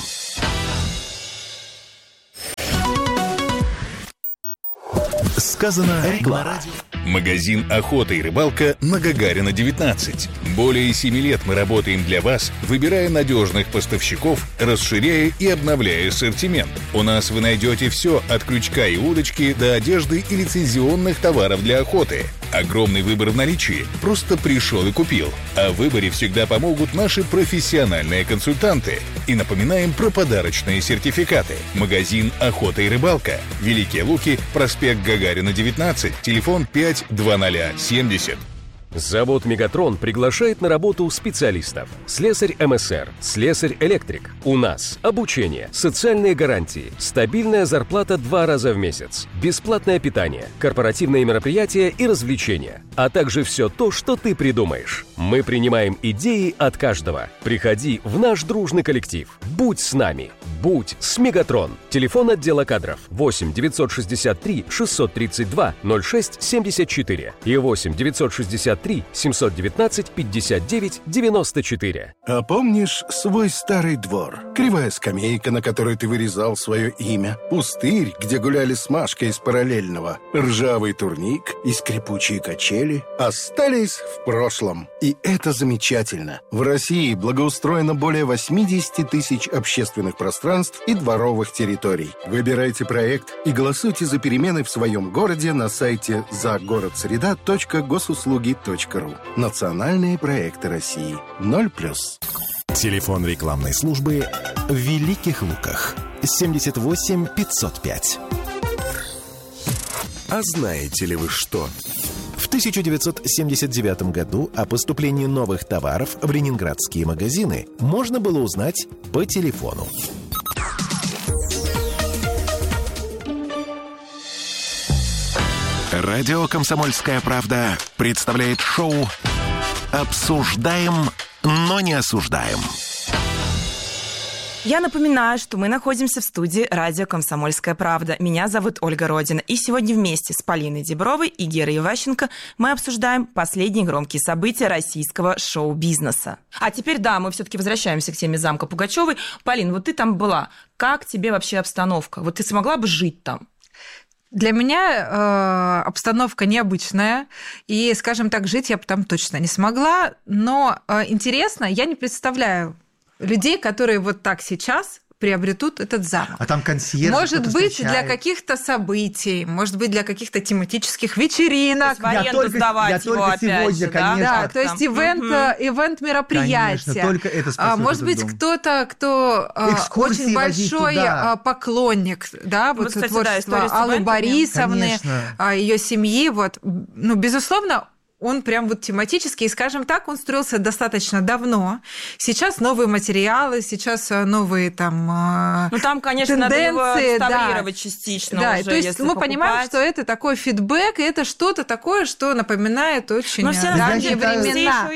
Сказано реклама. Магазин «Охота и рыбалка» на Гагарина, девятнадцать. Более семи лет мы работаем для вас, выбирая надежных поставщиков, расширяя и обновляя ассортимент. У нас вы найдете все от крючка и удочки до одежды и лицензионных товаров для охоты. Огромный выбор в наличии. Просто пришел и купил. О выборе всегда помогут наши профессиональные консультанты. И напоминаем про подарочные сертификаты. Магазин «Охота и рыбалка». Великие Луки, проспект Гагарина, девятнадцать, телефон пять два ноль семьдесят. Завод «Мегатрон» приглашает на работу специалистов. Слесарь эм эс эр, слесарь-электрик. У нас обучение, социальные гарантии, стабильная зарплата два раза в месяц, бесплатное питание, корпоративные мероприятия и развлечения, а также все то, что ты придумаешь. Мы принимаем идеи от каждого. Приходи в наш дружный коллектив. Будь с нами. Будь с «Мегатрон». Телефон отдела кадров восемь девятьсот шестьдесят три шестьсот тридцать два ноль шесть семьдесят четыре и восемь девятьсот шестьдесят три семьсот девятнадцать пятьдесят девять девяносто четыре. А помнишь свой старый двор? Кривая скамейка, на которой ты вырезал свое имя, пустырь, где гуляли с Машкой из параллельного, ржавый турник и скрипучие качели остались в прошлом. И это замечательно. В России благоустроено более восемьдесят тысяч общественных пространств и дворовых территорий. Выбирайте проект и голосуйте за перемены в своем городе на сайте загородсреда точка госуслуги точка ру. Национальные проекты России. ноль плюс. Телефон рекламной службы в Великих Луках. семьдесят восемь пятьсот пять. А знаете ли вы что? В тысяча девятьсот семьдесят девятом году о поступлении новых товаров в ленинградские магазины можно было узнать по телефону. Радио «Комсомольская правда» представляет шоу «Обсуждаем, но не осуждаем». Я напоминаю, что мы находимся в студии радио «Комсомольская правда». Меня зовут Ольга Родина. И сегодня вместе с Полиной Дебровой и Герой Иващенко мы обсуждаем последние громкие события российского шоу-бизнеса. А теперь, да, мы все-таки возвращаемся к теме замка Пугачевой. Полин, вот ты там была. Как тебе вообще обстановка? Вот ты смогла бы жить там? Для меня э, обстановка необычная, и, скажем так, жить я бы там точно не смогла. Но э, интересно, я не представляю людей, которые вот так сейчас приобретут этот замок. А там консьерж. Может быть, встречает. Для каких-то событий, может быть, для каких-то тематических вечеринок. В аренду я сдавать только, его я опять сегодня, же, конечно, да? Да, то есть ивент, mm-hmm. ивент мероприятия. Конечно, только это спасет а, может быть, дом. Кто-то, кто экскурсии очень большой туда. Поклонник, да, вот, вот кстати, творчества да, Аллы Борисовны, ее семьи, вот, ну, безусловно, он прям вот тематический, и, скажем так, он строился достаточно давно. Сейчас новые материалы, сейчас новые там ну, там, конечно, тенденции. Надо его реставрировать да. частично да, уже, то есть если мы покупать. Понимаем, что это такой фидбэк, и это что-то такое, что напоминает очень Но все ранние считаю, времена,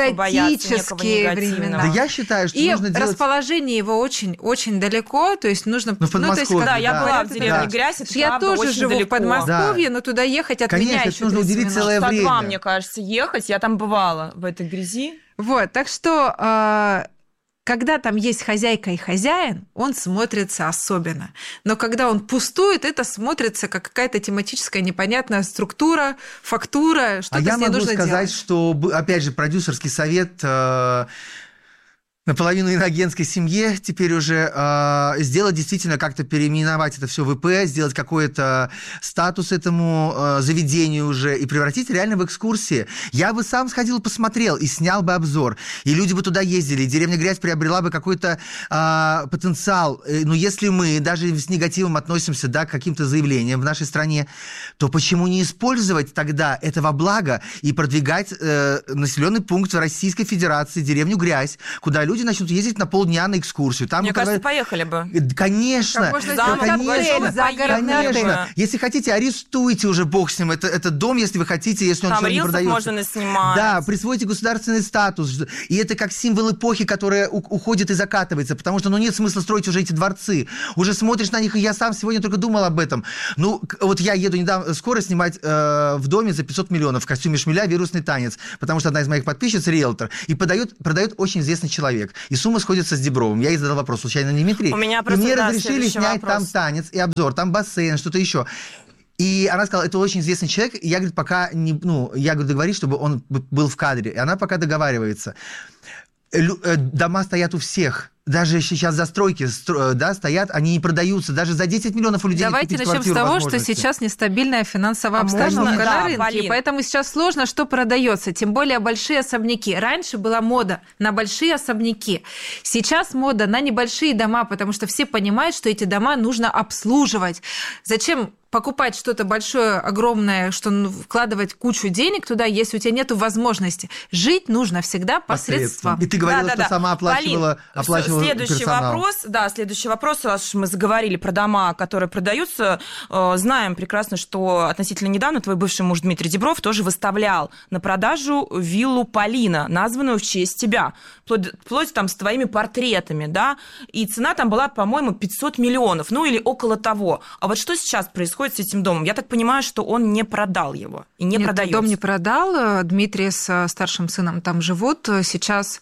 готические времена. Да я считаю, что и нужно делать... расположение его очень, очень далеко, то есть нужно... Ну, в Подмосковье, ну, да, я да. была в деревне да. Грязь, это я правда, тоже живу далеко. в Подмосковье, да. но туда ехать от Конечно, меня это еще нужно уделить целое время. Два, мне кажется, ехать. Я там бывала в этой грязи. Вот, так что, э, когда там есть хозяйка и хозяин, он смотрится особенно. Но когда он пустует, это смотрится как какая-то тематическая непонятная структура, фактура, что-то а с я ней могу нужно сказать, делать. что, опять же, продюсерский совет... Э, наполовину иногенской семье теперь уже э, сделать действительно как-то переименовать это все в ИП, сделать какой-то статус этому э, заведению уже и превратить реально в экскурсии. Я бы сам сходил, посмотрел и снял бы обзор, и люди бы туда ездили, и деревня Грязь приобрела бы какой-то э, потенциал. Но если мы даже с негативом относимся да, к каким-то заявлениям в нашей стране, то почему не использовать тогда это во благо и продвигать э, населенный пункт в Российской Федерации, деревню Грязь, куда люди люди начнут ездить на полдня на экскурсию. Там, Мне кажется, когда... поехали бы. Конечно. Можно замок, конечно, конечно. Если хотите, арестуйте уже, бог с ним. Это, это дом, если вы хотите, если он там не продается. Можно наснимать. Да, присвойте государственный статус. И это как символ эпохи, которая уходит и закатывается. Потому что ну, нет смысла строить уже эти дворцы. Уже смотришь на них, и я сам сегодня только думал об этом. Ну, вот я еду недавно, скоро снимать э, в доме за пятьсот миллионов в костюме шмеля «Вирусный танец», потому что одна из моих подписчиц риэлтор, и подает, продает очень известный человек. И сумма сходится с Дибровым. Я ей задал вопрос, случайно не Дмитрий? У меня и мне да, разрешили снять вопрос. там танец и обзор, там бассейн, что-то еще. И она сказала, это очень известный человек, и я, говорит, пока не, ну, я, говорю, договорюсь, чтобы он был в кадре. И она пока договаривается. Дома стоят у всех. Даже сейчас застройки да, стоят, они не продаются. Даже за десять миллионов у людей Давайте не купить начнем с того, что сейчас нестабильная финансовая обстановка можно, на да, рынке, Полин. поэтому сейчас сложно, что продается. Тем более большие особняки. Раньше была мода на большие особняки. Сейчас мода на небольшие дома, потому что все понимают, что эти дома нужно обслуживать. Зачем покупать что-то большое, огромное, что вкладывать кучу денег туда, если у тебя нет возможности? Жить нужно всегда посредством. И ты говорила, да, да, что да. сама оплачивала, Полин, оплачивала следующий персонал. вопрос, да, следующий вопрос, раз мы заговорили про дома, которые продаются, э, знаем прекрасно, что относительно недавно твой бывший муж Дмитрий Дибров тоже выставлял на продажу виллу Полина, названную в честь тебя, вплоть, вплоть там с твоими портретами, да, и цена там была, по-моему, пятьсот миллионов, ну или около того. А вот что сейчас происходит с этим домом? Я так понимаю, что он не продал его и не Нет, продается. Дом не продал. Дмитрий с старшим сыном там живут. Сейчас,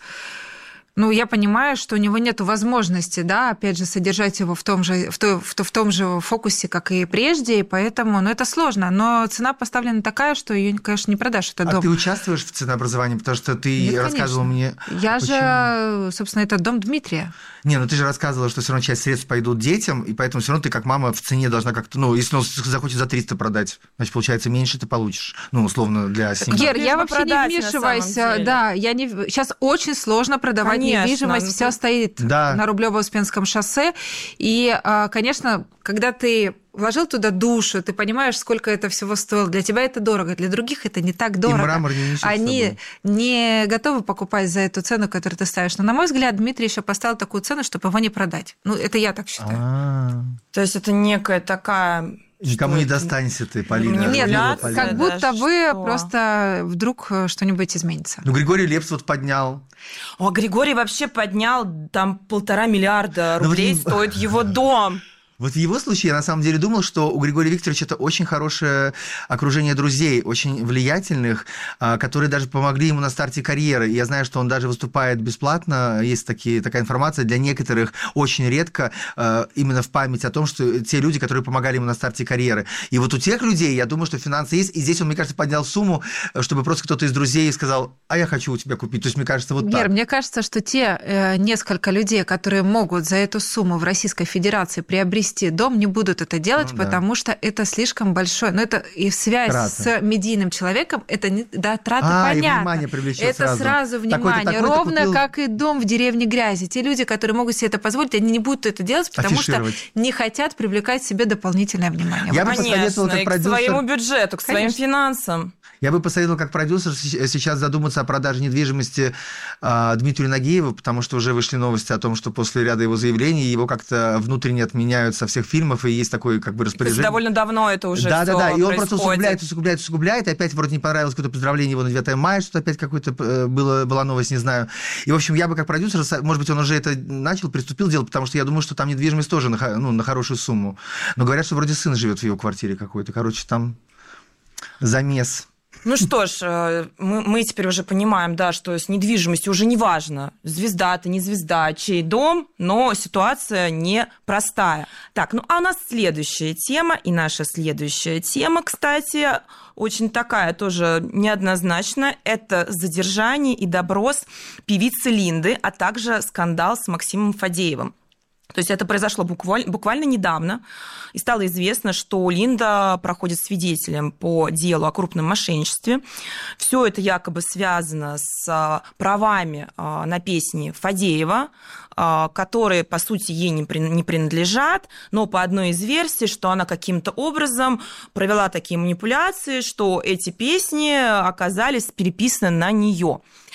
ну, я понимаю, что у него нет возможности, да, опять же, содержать его в том же, в, то, в, то, в том же фокусе, как и прежде, и поэтому, ну, это сложно. Но цена поставлена такая, что ее, конечно, не продашь, этот а дом. ты участвуешь в ценообразовании? Потому что ты Нет, рассказывала мне... Я почему? же, собственно, это дом Дмитрия. Не, ну ты же рассказывала, что все равно часть средств пойдут детям, и поэтому все равно ты как мама в цене должна как-то, ну, если он захочет за триста продать, значит, получается, меньше ты получишь, ну, условно, для семьи. Гер, я вообще не вмешиваюсь, да, я не... Сейчас очень сложно продавать Конечно, недвижимость, все стоит да. на Рублёво-Успенском шоссе, и, конечно, когда ты вложил туда душу, ты понимаешь, сколько это всего стоило. Для тебя это дорого, для других это не так дорого. И мрамор не несёт Они не готовы покупать за эту цену, которую ты ставишь. Но, на мой взгляд, Дмитрий еще поставил такую цену, чтобы его не продать. Ну, это я так считаю. А-а-а. То есть это некая такая... Никому не достанься ты, Полина. Нет, Полина. как будто да, вы что? Просто вдруг что-нибудь изменится. Ну, Григорий Лепс вот поднял. О, Григорий вообще поднял, там полтора миллиарда рублей ну, стоит его дом. Вот в его случае я на самом деле думал, что у Григория Викторовича это очень хорошее окружение друзей, очень влиятельных, которые даже помогли ему на старте карьеры. И я знаю, что он даже выступает бесплатно, есть такие, такая информация для некоторых, очень редко, именно в память о том, что те люди, которые помогали ему на старте карьеры. И вот у тех людей, я думаю, что финансы есть, и здесь он, мне кажется, поднял сумму, чтобы просто кто-то из друзей сказал, а я хочу у тебя купить. То есть, мне кажется, вот Гер, так. мне кажется, что те э, несколько людей, которые могут за эту сумму в Российской Федерации приобрести дом, не будут это делать, ну, потому да. что это слишком большое. Но это и связь трата. С медийным человеком, это не, да, траты а, понятно. И внимание привлечет это сразу, сразу внимание. Такой-то, такой-то Ровно купил... как и дом в деревне грязи. Те люди, которые могут себе это позволить, они не будут это делать, потому что не хотят привлекать себе дополнительное внимание. Я бы Конечно, посоветовал как и продюсер... к своему бюджету, к Конечно. своим финансам. Я бы посоветовал как продюсер сейчас задуматься о продаже недвижимости э, Дмитрию Нагиеву, потому что уже вышли новости о том, что после ряда его заявлений его как-то внутренне отменяют со всех фильмов, и есть такое как бы распоряжение. То есть довольно давно это уже Да, да, да, и он происходит. просто усугубляет, усугубляет, усугубляет, и опять вроде не понравилось какое-то поздравление его на девятое мая, что опять какое-то было, была новость, не знаю. И, в общем, я бы как продюсер, может быть, он уже это начал, приступил делать, потому что я думаю, что там недвижимость тоже на, ну, на хорошую сумму. Но говорят, что вроде сын живет в его квартире какой-то, короче, там замес. Ну что ж, мы, мы теперь уже понимаем, да, что с недвижимостью уже не важно, звезда ты, не звезда, чей дом, но ситуация непростая. Так, ну а у нас следующая тема, и наша следующая тема, кстати, очень такая тоже неоднозначная, это задержание и допрос певицы Линды, а также скандал с Максимом Фадеевым. То есть это произошло буквально, буквально недавно, и стало известно, что Линда проходит свидетелем по делу о крупном мошенничестве. Все это якобы связано с правами на песни Фадеева, которые, по сути, ей не принадлежат, но по одной из версий, что она каким-то образом провела такие манипуляции, что эти песни оказались переписаны на нее.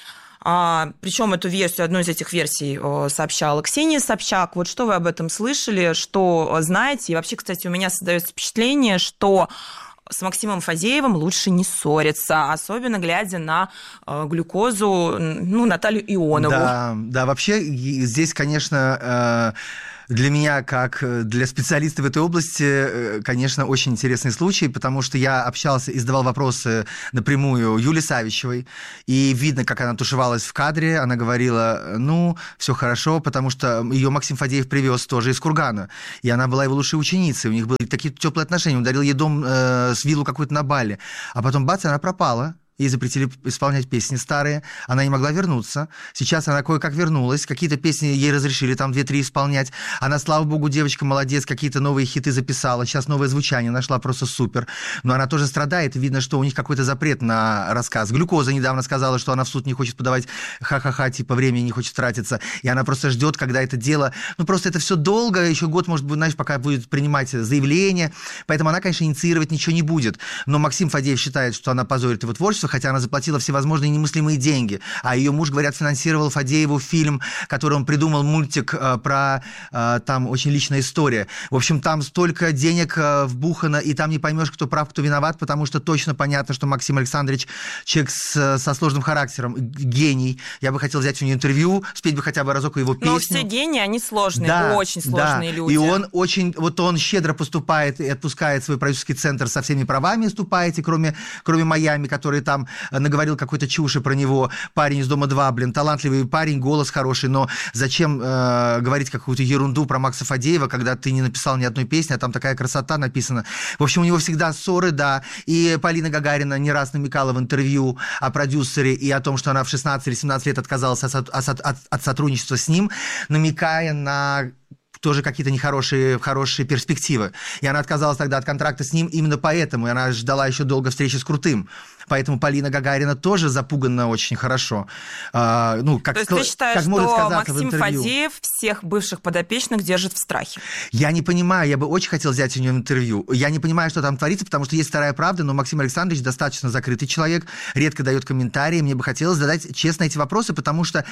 А, причем эту версию, одну из этих версий сообщала Ксения Собчак. Вот что вы об этом слышали, что знаете? И вообще, кстати, у меня создается впечатление, что с Максимом Фадеевым лучше не ссориться, особенно глядя на э, глюкозу, ну, Наталью Ионову. Да, да, вообще здесь, конечно... Э... Для меня, как для специалиста в этой области, конечно, очень интересный случай, потому что я общался и задавал вопросы напрямую Юлии Савичевой, и видно, как она тушевалась в кадре, она говорила, ну, все хорошо, потому что ее Максим Фадеев привез тоже из Кургана, и она была его лучшей ученицей, у них были такие теплые отношения, он дарил ей дом э, с виллу какую-то на Бали, а потом, бац, она пропала. Ей запретили исполнять песни старые, она не могла вернуться. Сейчас она кое-как вернулась, какие-то песни ей разрешили там две-три исполнять. Она, слава богу, девочка молодец, какие-то новые хиты записала, сейчас новое звучание нашла, просто супер. Но она тоже страдает, видно, что у них какой-то запрет на рассказ. Глюкоза недавно сказала, что она в суд не хочет подавать ха-ха-ха, типа времени не хочет тратиться, и она просто ждет, когда это дело... Ну, просто это все долго, еще год, может быть, знаешь, пока будет принимать заявление, поэтому она, конечно, инициировать ничего не будет. Но Максим Фадеев считает, что она позорит его творчество, хотя она заплатила всевозможные немыслимые деньги. А ее муж, говорят, финансировал Фадееву фильм, который он придумал, мультик э, про... Э, там очень личная история. В общем, там столько денег э, вбухано, и там не поймешь, кто прав, кто виноват, потому что точно понятно, что Максим Александрович человек с, со сложным характером, гений. Я бы хотел взять у него интервью, спеть бы хотя бы разок его песню. Но все гении, они сложные, да, очень сложные да. люди. И он очень... Вот он щедро поступает и отпускает свой продюсерский центр со всеми правами, уступаете, кроме, кроме Майами, который там наговорил какой-то чуши про него. Парень из Дома-два, блин, талантливый парень, голос хороший, но зачем э, говорить какую-то ерунду про Макса Фадеева, когда ты не написал ни одной песни, а там такая красота написана. В общем, у него всегда ссоры, да. И Полина Гагарина не раз намекала в интервью о продюсере и о том, что она в шестнадцать или семнадцать лет отказалась от, от, от, от сотрудничества с ним, намекая на... тоже какие-то нехорошие хорошие перспективы. И она отказалась тогда от контракта с ним именно поэтому. И она ждала еще долго встречи с Крутым. Поэтому Полина Гагарина тоже запугана очень хорошо. А, ну, как, То есть ты считаешь, как может что сказаться Максим в интервью. Фадеев всех бывших подопечных держит в страхе? Я не понимаю, я бы очень хотел взять у него интервью. Я не понимаю, что там творится, потому что есть вторая правда, но Максим Александрович достаточно закрытый человек, редко дает комментарии. Мне бы хотелось задать честно эти вопросы, потому что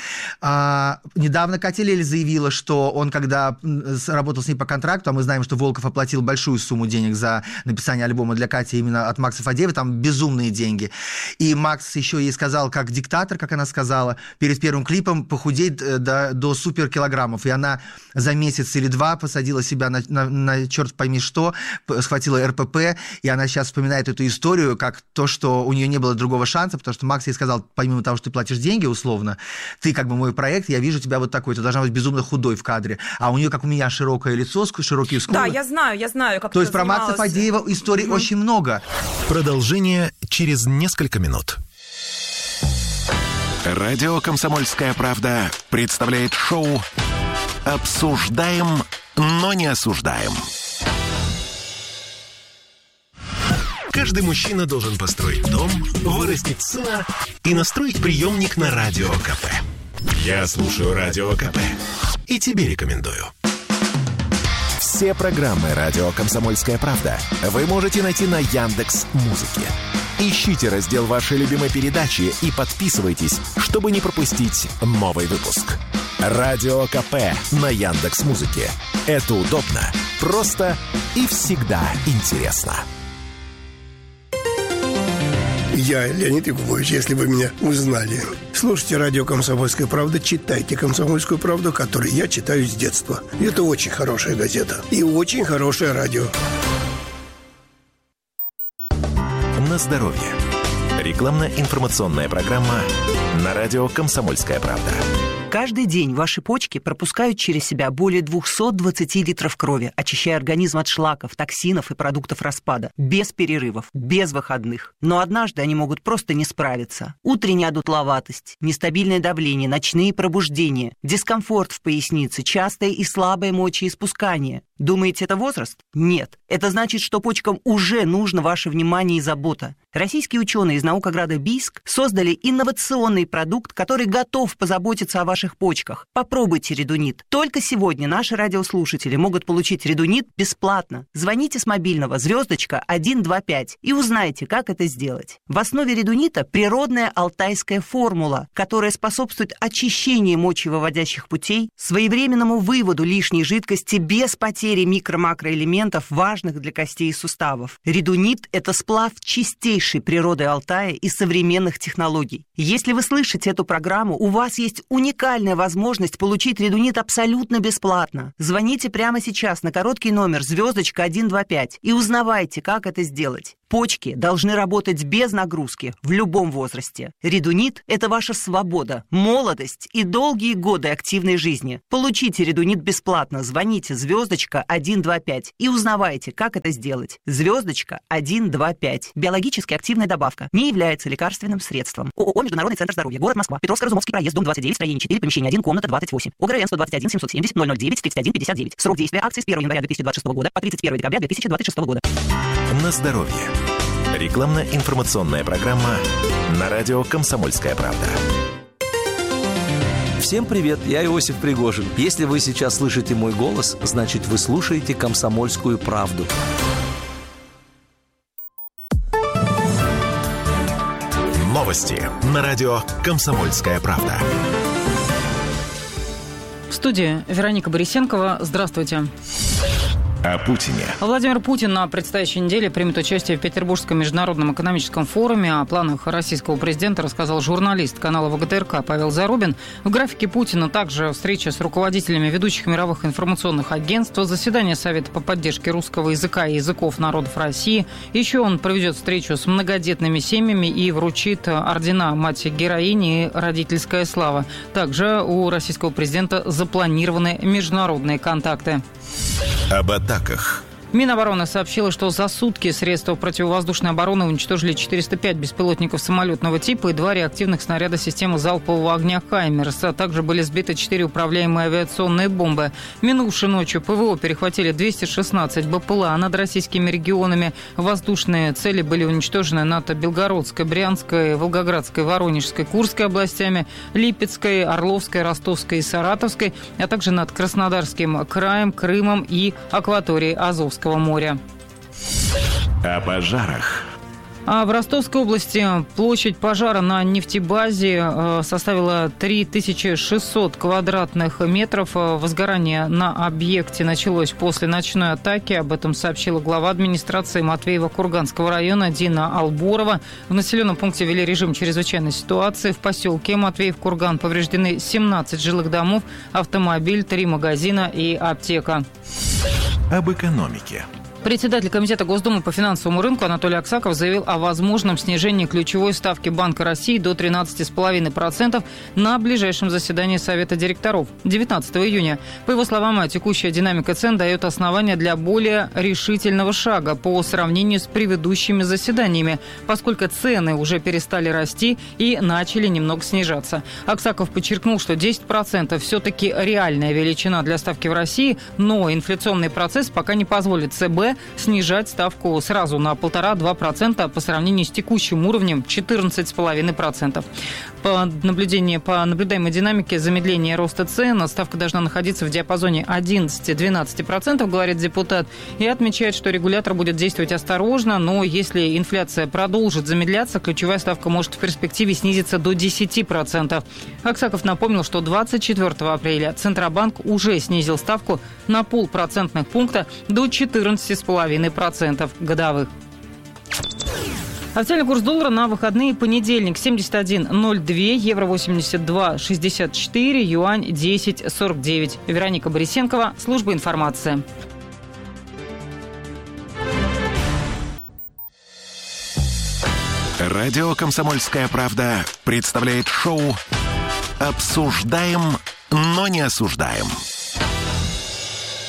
а, недавно Катя Лель заявила, что он, когда работал с ней по контракту, а мы знаем, что Волков оплатил большую сумму денег за написание альбома для Кати именно от Макса Фадеева, там безумные деньги. И Макс еще ей сказал, как диктатор, как она сказала, перед первым клипом похудеть до, до суперкилограммов. И она за месяц или два посадила себя на, на, на черт пойми что, схватила эр пэ пэ, и она сейчас вспоминает эту историю, как то, что у нее не было другого шанса, потому что Макс ей сказал, помимо того, что ты платишь деньги условно, ты как бы мой проект, я вижу тебя вот такой, ты должна быть безумно худой в кадре. А у нее, как у меня, широкое лицо, широкие скулы. Да, я знаю, я знаю, как То есть про занималась... Макса Фадеева историй mm-hmm. очень много. Продолжение через несколько минут. Радио «Комсомольская правда» представляет шоу «Обсуждаем, но не осуждаем». Каждый мужчина должен построить дом, вырастить сына и настроить приемник на Радио КП. Я слушаю Радио КП и тебе рекомендую. Все программы «Радио Комсомольская правда» вы можете найти на Яндекс.Музыке. Ищите раздел вашей любимой передачи и подписывайтесь, чтобы не пропустить новый выпуск. Радио КП на Яндекс.Музыке. Это удобно, просто и всегда интересно. Я Леонид Якубович, если вы меня узнали. Слушайте радио «Комсомольская правда», читайте «Комсомольскую правду», которую я читаю с детства. Это очень хорошая газета и очень хорошее радио. На здоровье. Рекламно-информационная программа на радио «Комсомольская правда». Каждый день ваши почки пропускают через себя более двести двадцать литров крови, очищая организм от шлаков, токсинов и продуктов распада. Без перерывов, без выходных. Но однажды они могут просто не справиться. Утренняя одутловатость, нестабильное давление, ночные пробуждения, дискомфорт в пояснице, частое и слабое мочеиспускание. Думаете, это возраст? Нет. Это значит, что почкам уже нужно ваше внимание и забота. Российские ученые из наукограда Бийск создали инновационный продукт, который готов позаботиться о ваших почках. Попробуйте редунит. Только сегодня наши радиослушатели могут получить редунит бесплатно. Звоните с мобильного звездочка один два пять и узнайте, как это сделать. В основе редунита природная алтайская формула, которая способствует очищению мочевыводящих путей, своевременному выводу лишней жидкости без потери микро-макроэлементов, важных для костей и суставов. Редунит – это сплав чистейшей природы Алтая и современных технологий. Если вы слышите эту программу, у вас есть уникальная возможность получить редунит абсолютно бесплатно. Звоните прямо сейчас на короткий номер звездочка один два пять и узнавайте, как это сделать. Почки должны работать без нагрузки в любом возрасте. Редунит – это ваша свобода, молодость и долгие годы активной жизни. Получите редунит бесплатно. Звоните звездочка один два пять и узнавайте, как это сделать. Звездочка один два пять. Биологически активная добавка. Не является лекарственным средством. ООО «Международный центр здоровья», город Москва, Петровско-Разумовский проезд, дом двадцать девять, строение четыре, помещение один, комната двадцать восемь. ОГРН сто двадцать один семьсот семьдесят ноль ноль девять тридцать один пятьдесят девять. Срок действия акции с первого января две тысячи двадцать шестого года по тридцать первое декабря две тысячи двадцать шестого года. На здоровье. Рекламно-информационная программа на радио «Комсомольская правда». Всем привет, я Иосиф Пригожин. Если вы сейчас слышите мой голос, значит, вы слушаете «Комсомольскую правду». Новости на радио «Комсомольская правда». В студии Вероника Борисенкова. Здравствуйте. О Путине. Владимир Путин на предстоящей неделе примет участие в Петербургском международном экономическом форуме. О планах российского президента рассказал журналист канала ВГТРК Павел Зарубин. В графике Путина также встреча с руководителями ведущих мировых информационных агентств, заседание Совета по поддержке русского языка и языков народов России. Еще он проведет встречу с многодетными семьями и вручит ордена мать-героини и родительская слава. Также у российского президента запланированы международные контакты. Об атаках. Минобороны сообщила, что за сутки средства противовоздушной обороны уничтожили четыреста пять беспилотников самолетного типа и два реактивных снаряда системы залпового огня «Хаймерс», а также были сбиты четыре управляемые авиационные бомбы. Минувшей ночью ПВО перехватили двести шестнадцать БПЛА над российскими регионами. Воздушные цели были уничтожены над Белгородской, Брянской, Волгоградской, Воронежской, Курской областями, Липецкой, Орловской, Ростовской и Саратовской, а также над Краснодарским краем, Крымом и акваторией Азовского моря. О пожарах. А в Ростовской области площадь пожара на нефтебазе составила три тысячи шестьсот квадратных метров. Возгорание на объекте началось после ночной атаки. Об этом сообщила глава администрации Матвеева-Курганского района Дина Албурова. В населенном пункте ввели режим чрезвычайной ситуации. В поселке Матвеев-Курган повреждены семнадцать жилых домов, автомобиль, три магазина и аптека. Об экономике. Председатель Комитета Госдумы по финансовому рынку Анатолий Аксаков заявил о возможном снижении ключевой ставки Банка России до тринадцать целых пять десятых процента на ближайшем заседании Совета директоров девятнадцатого июня. По его словам, текущая динамика цен дает основания для более решительного шага по сравнению с предыдущими заседаниями, поскольку цены уже перестали расти и начали немного снижаться. Аксаков подчеркнул, что десять процентов все-таки реальная величина для ставки в России, но инфляционный процесс пока не позволит ЦБ снижать ставку сразу на полтора-два процента по сравнению с текущим уровнем четырнадцать целых пять десятых процента. По наблюдению, по наблюдаемой динамике замедления роста цен ставка должна находиться в диапазоне одиннадцать-двенадцать процентов, говорит депутат, и отмечает, что регулятор будет действовать осторожно, но если инфляция продолжит замедляться, ключевая ставка может в перспективе снизиться до десять процентов. Аксаков напомнил, что двадцать четвёртого апреля Центробанк уже снизил ставку на полпроцентных пункта до четырнадцать целых пять десятых процента годовых. Официальный курс доллара на выходные: понедельник семьдесят один ноль два, евро восемьдесят два шестьдесят четыре, юань десять сорок девять. Вероника Борисенкова, служба информации. Радио «Комсомольская правда» представляет шоу «Обсуждаем, но не осуждаем».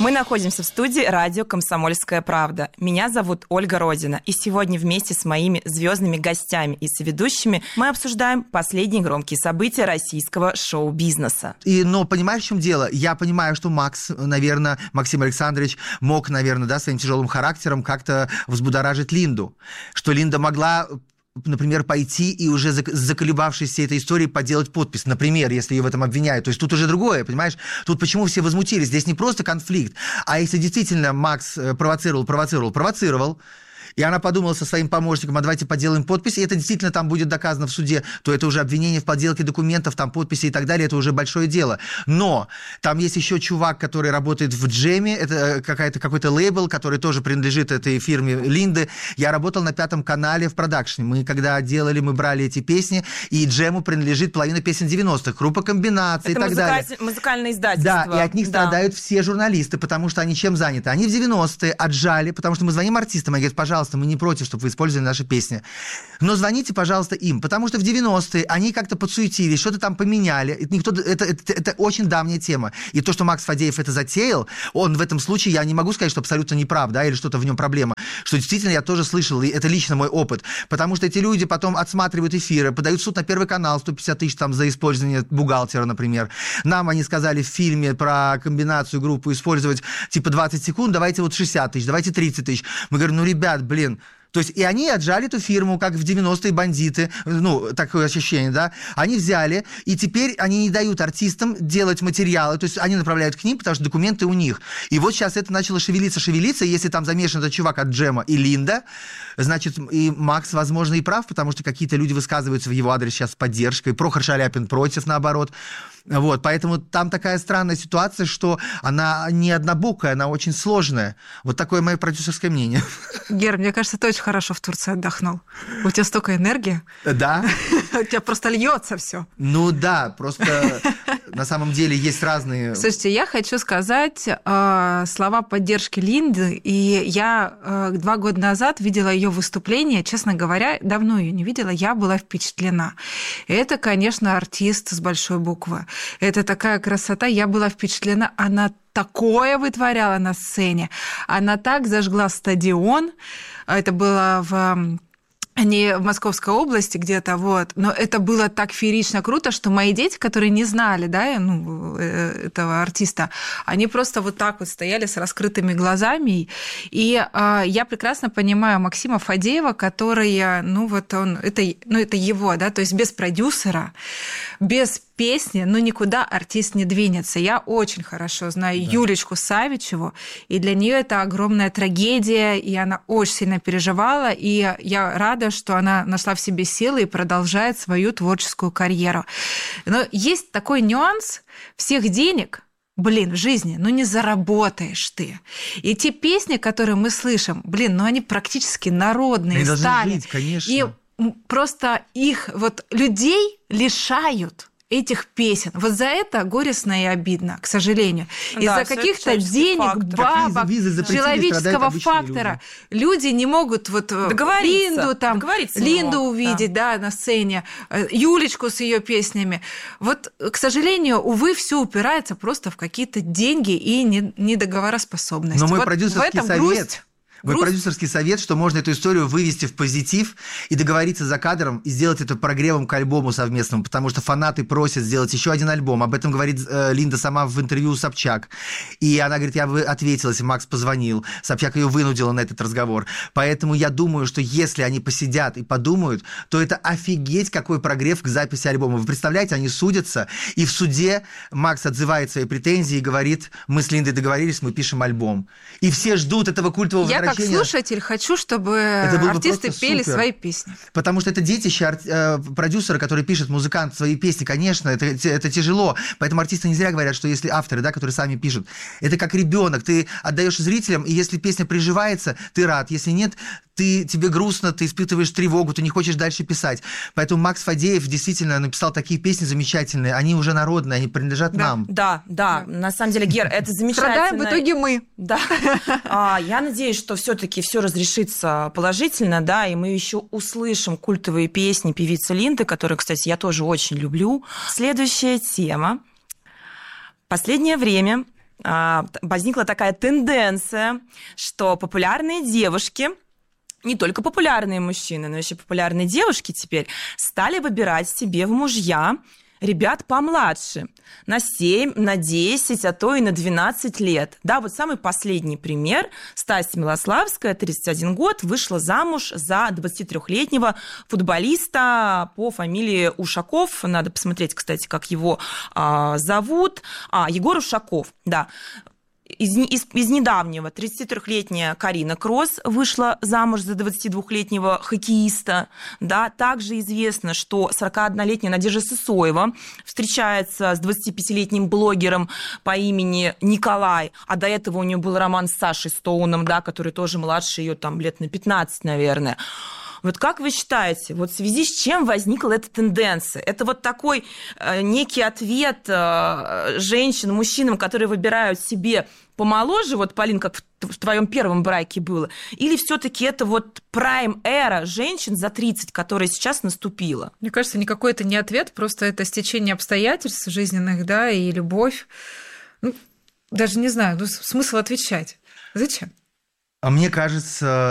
Мы находимся в студии радио «Комсомольская правда». Меня зовут Ольга Родина. И сегодня вместе с моими звездными гостями и соведущими мы обсуждаем последние громкие события российского шоу-бизнеса. И, но понимаешь, в чем дело? Я понимаю, что Макс, наверное, Максим Александрович мог, наверное, да, своим тяжелым характером как-то взбудоражить Линду. Что Линда могла, например, пойти и уже заколебавшись всей этой историей поделать подпись, например, если ее в этом обвиняют. То есть тут уже другое, понимаешь? Тут почему все возмутились? Здесь не просто конфликт, а если действительно Макс провоцировал, провоцировал, провоцировал, и она подумала со своим помощником, а давайте поделаем подпись, и это действительно там будет доказано в суде, то это уже обвинение в подделке документов, там подписи и так далее, это уже большое дело. Но там есть еще чувак, который работает в Джеме, это какая-то, какой-то лейбл, который тоже принадлежит этой фирме Линды. Я работал на Пятом канале в продакшне. Мы когда делали, мы брали эти песни, и Джему принадлежит половина песен девяностых, группа комбинаций и так музыка... далее. Музыкальное издательство. Да, и от них да. страдают все журналисты, потому что они чем заняты? Они в девяностые отжали, потому что мы звоним артистам, они говорят, пожалуйста, мы не против, чтобы вы использовали наши песни. Но звоните, пожалуйста, им, потому что в девяностые они как-то подсуетились, что-то там поменяли. Это, никто, это, это, это очень давняя тема. И то, что Макс Фадеев это затеял, он в этом случае, я не могу сказать, что абсолютно неправ, да, или что-то в нем проблема. Что действительно я тоже слышал, и это лично мой опыт. Потому что эти люди потом отсматривают эфиры, подают в суд на Первый канал сто пятьдесят тысяч там, за использование бухгалтера, например. Нам они сказали в фильме про комбинацию группу использовать типа двадцать секунд, давайте вот шестьдесят тысяч, давайте тридцать тысяч. Мы говорим, ну, ребят, блин, то есть и они отжали эту фирму, как в девяностые бандиты, ну, такое ощущение, да, они взяли, и теперь они не дают артистам делать материалы, то есть они направляют к ним, потому что документы у них. И вот сейчас это начало шевелиться, шевелиться, и если там замешан этот чувак от Джема и Линда, значит, и Макс, возможно, и прав, потому что какие-то люди высказываются в его адрес сейчас с поддержкой, Прохор Шаляпин против, наоборот. Вот, поэтому там такая странная ситуация, что она не однобокая, она очень сложная. Вот такое мое продюсерское мнение. Гер, мне кажется, ты очень хорошо в Турции отдохнул. У тебя столько энергии. Да. У тебя просто льется все. Ну да, просто на самом деле есть разные... Слушайте, я хочу сказать э, слова поддержки Линды, и я э, два года назад видела ее выступление, честно говоря, давно ее не видела, я была впечатлена. Это, конечно, артист с большой буквы. Это такая красота, я была впечатлена, она такое вытворяла на сцене, она так зажгла стадион, это было в... не в Московской области где-то, вот, но это было так феерично круто, что мои дети, которые не знали, да, ну, этого артиста, они просто вот так вот стояли с раскрытыми глазами, и э, я прекрасно понимаю Максима Фадеева, который, ну, вот он, это, ну, это его, да, то есть без продюсера, без песни, ну, никуда артист не двинется. Я очень хорошо знаю да. Юлечку Савичеву, и для нее это огромная трагедия, и она очень сильно переживала, и я рада, что она нашла в себе силы и продолжает свою творческую карьеру. Но есть такой нюанс: всех денег, блин, в жизни, ну не заработаешь ты. И те песни, которые мы слышим, блин, ну они практически народные они стали. Жить, конечно. И просто их вот людей лишают этих песен. Вот за это горестно и обидно, к сожалению. Да, из-за каких-то денег, фактор. бабок, визы, человеческого фактора люди. люди не могут вот Линду, там, Линду увидеть да. Да, на сцене, Юлечку с ее песнями. Вот, к сожалению, увы, все упирается просто в какие-то деньги и недоговороспособность. Но мой вот продюсерский совет... Грусть. Мой Груз... продюсерский совет, что можно эту историю вывести в позитив и договориться за кадром и сделать это прогревом к альбому совместному, потому что фанаты просят сделать еще один альбом. Об этом говорит э, Линда сама в интервью Собчак. И она говорит, я бы ответила, если Макс позвонил. Собчак ее вынудила на этот разговор. Поэтому я думаю, что если они посидят и подумают, то это офигеть какой прогрев к записи альбома. Вы представляете, они судятся, и в суде Макс отзывает свои претензии и говорит, мы с Линдой договорились, мы пишем альбом. И все ждут этого культового возвращения. Как слушатель хочу, чтобы артисты пели супер. Свои песни. Потому что это детище арт... продюсера, который пишет, музыкант, свои песни, конечно, это, это тяжело. Поэтому артисты не зря говорят, что если авторы, да, которые сами пишут, это как ребенок, ты отдаешь зрителям, и если песня приживается, ты рад. Если нет, ты, тебе грустно, ты испытываешь тревогу, ты не хочешь дальше писать. Поэтому Макс Фадеев действительно написал такие песни замечательные. Они уже народные, они принадлежат да. нам. Да, да, да. На самом деле, Гер, это замечательно. Страдаем в итоге мы. Да. Я надеюсь, что все-таки все разрешится положительно, да, и мы еще услышим культовые песни певицы Линды, которые, кстати, я тоже очень люблю. Следующая тема. Последнее время возникла такая тенденция, что популярные девушки, не только популярные мужчины, но еще популярные девушки теперь стали выбирать себе в мужья ребят помладше, на семь, на десять, а то и на двенадцать лет. Да, вот самый последний пример. Стася Милославская, тридцать один год, вышла замуж за двадцатитрёхлетнего футболиста по фамилии Ушаков. Надо посмотреть, кстати, как его а, зовут. А, Егор Ушаков, да. Из, из, из недавнего тридцатитрёхлетняя Карина Кросс вышла замуж за двадцатидвухлетнего хоккеиста. Да, также известно, что сорокаоднолетняя Надежда Сысоева встречается с двадцатипятилетним блогером по имени Николай, а до этого у нее был роман с Сашей Стоуном, да, который тоже младше ее там лет на пятнадцать, наверное. Вот как вы считаете, вот в связи с чем возникла эта тенденция? Это вот такой э, некий ответ э, женщин, мужчинам, которые выбирают себе помоложе, вот, Полин, как в, в твоем первом браке было, или все-таки это вот прайм-эра женщин за тридцать, которая сейчас наступила? Мне кажется, никакой это не ответ, просто это стечение обстоятельств жизненных, да, и любовь. Ну, даже не знаю, ну, смысл отвечать. Зачем? А мне кажется,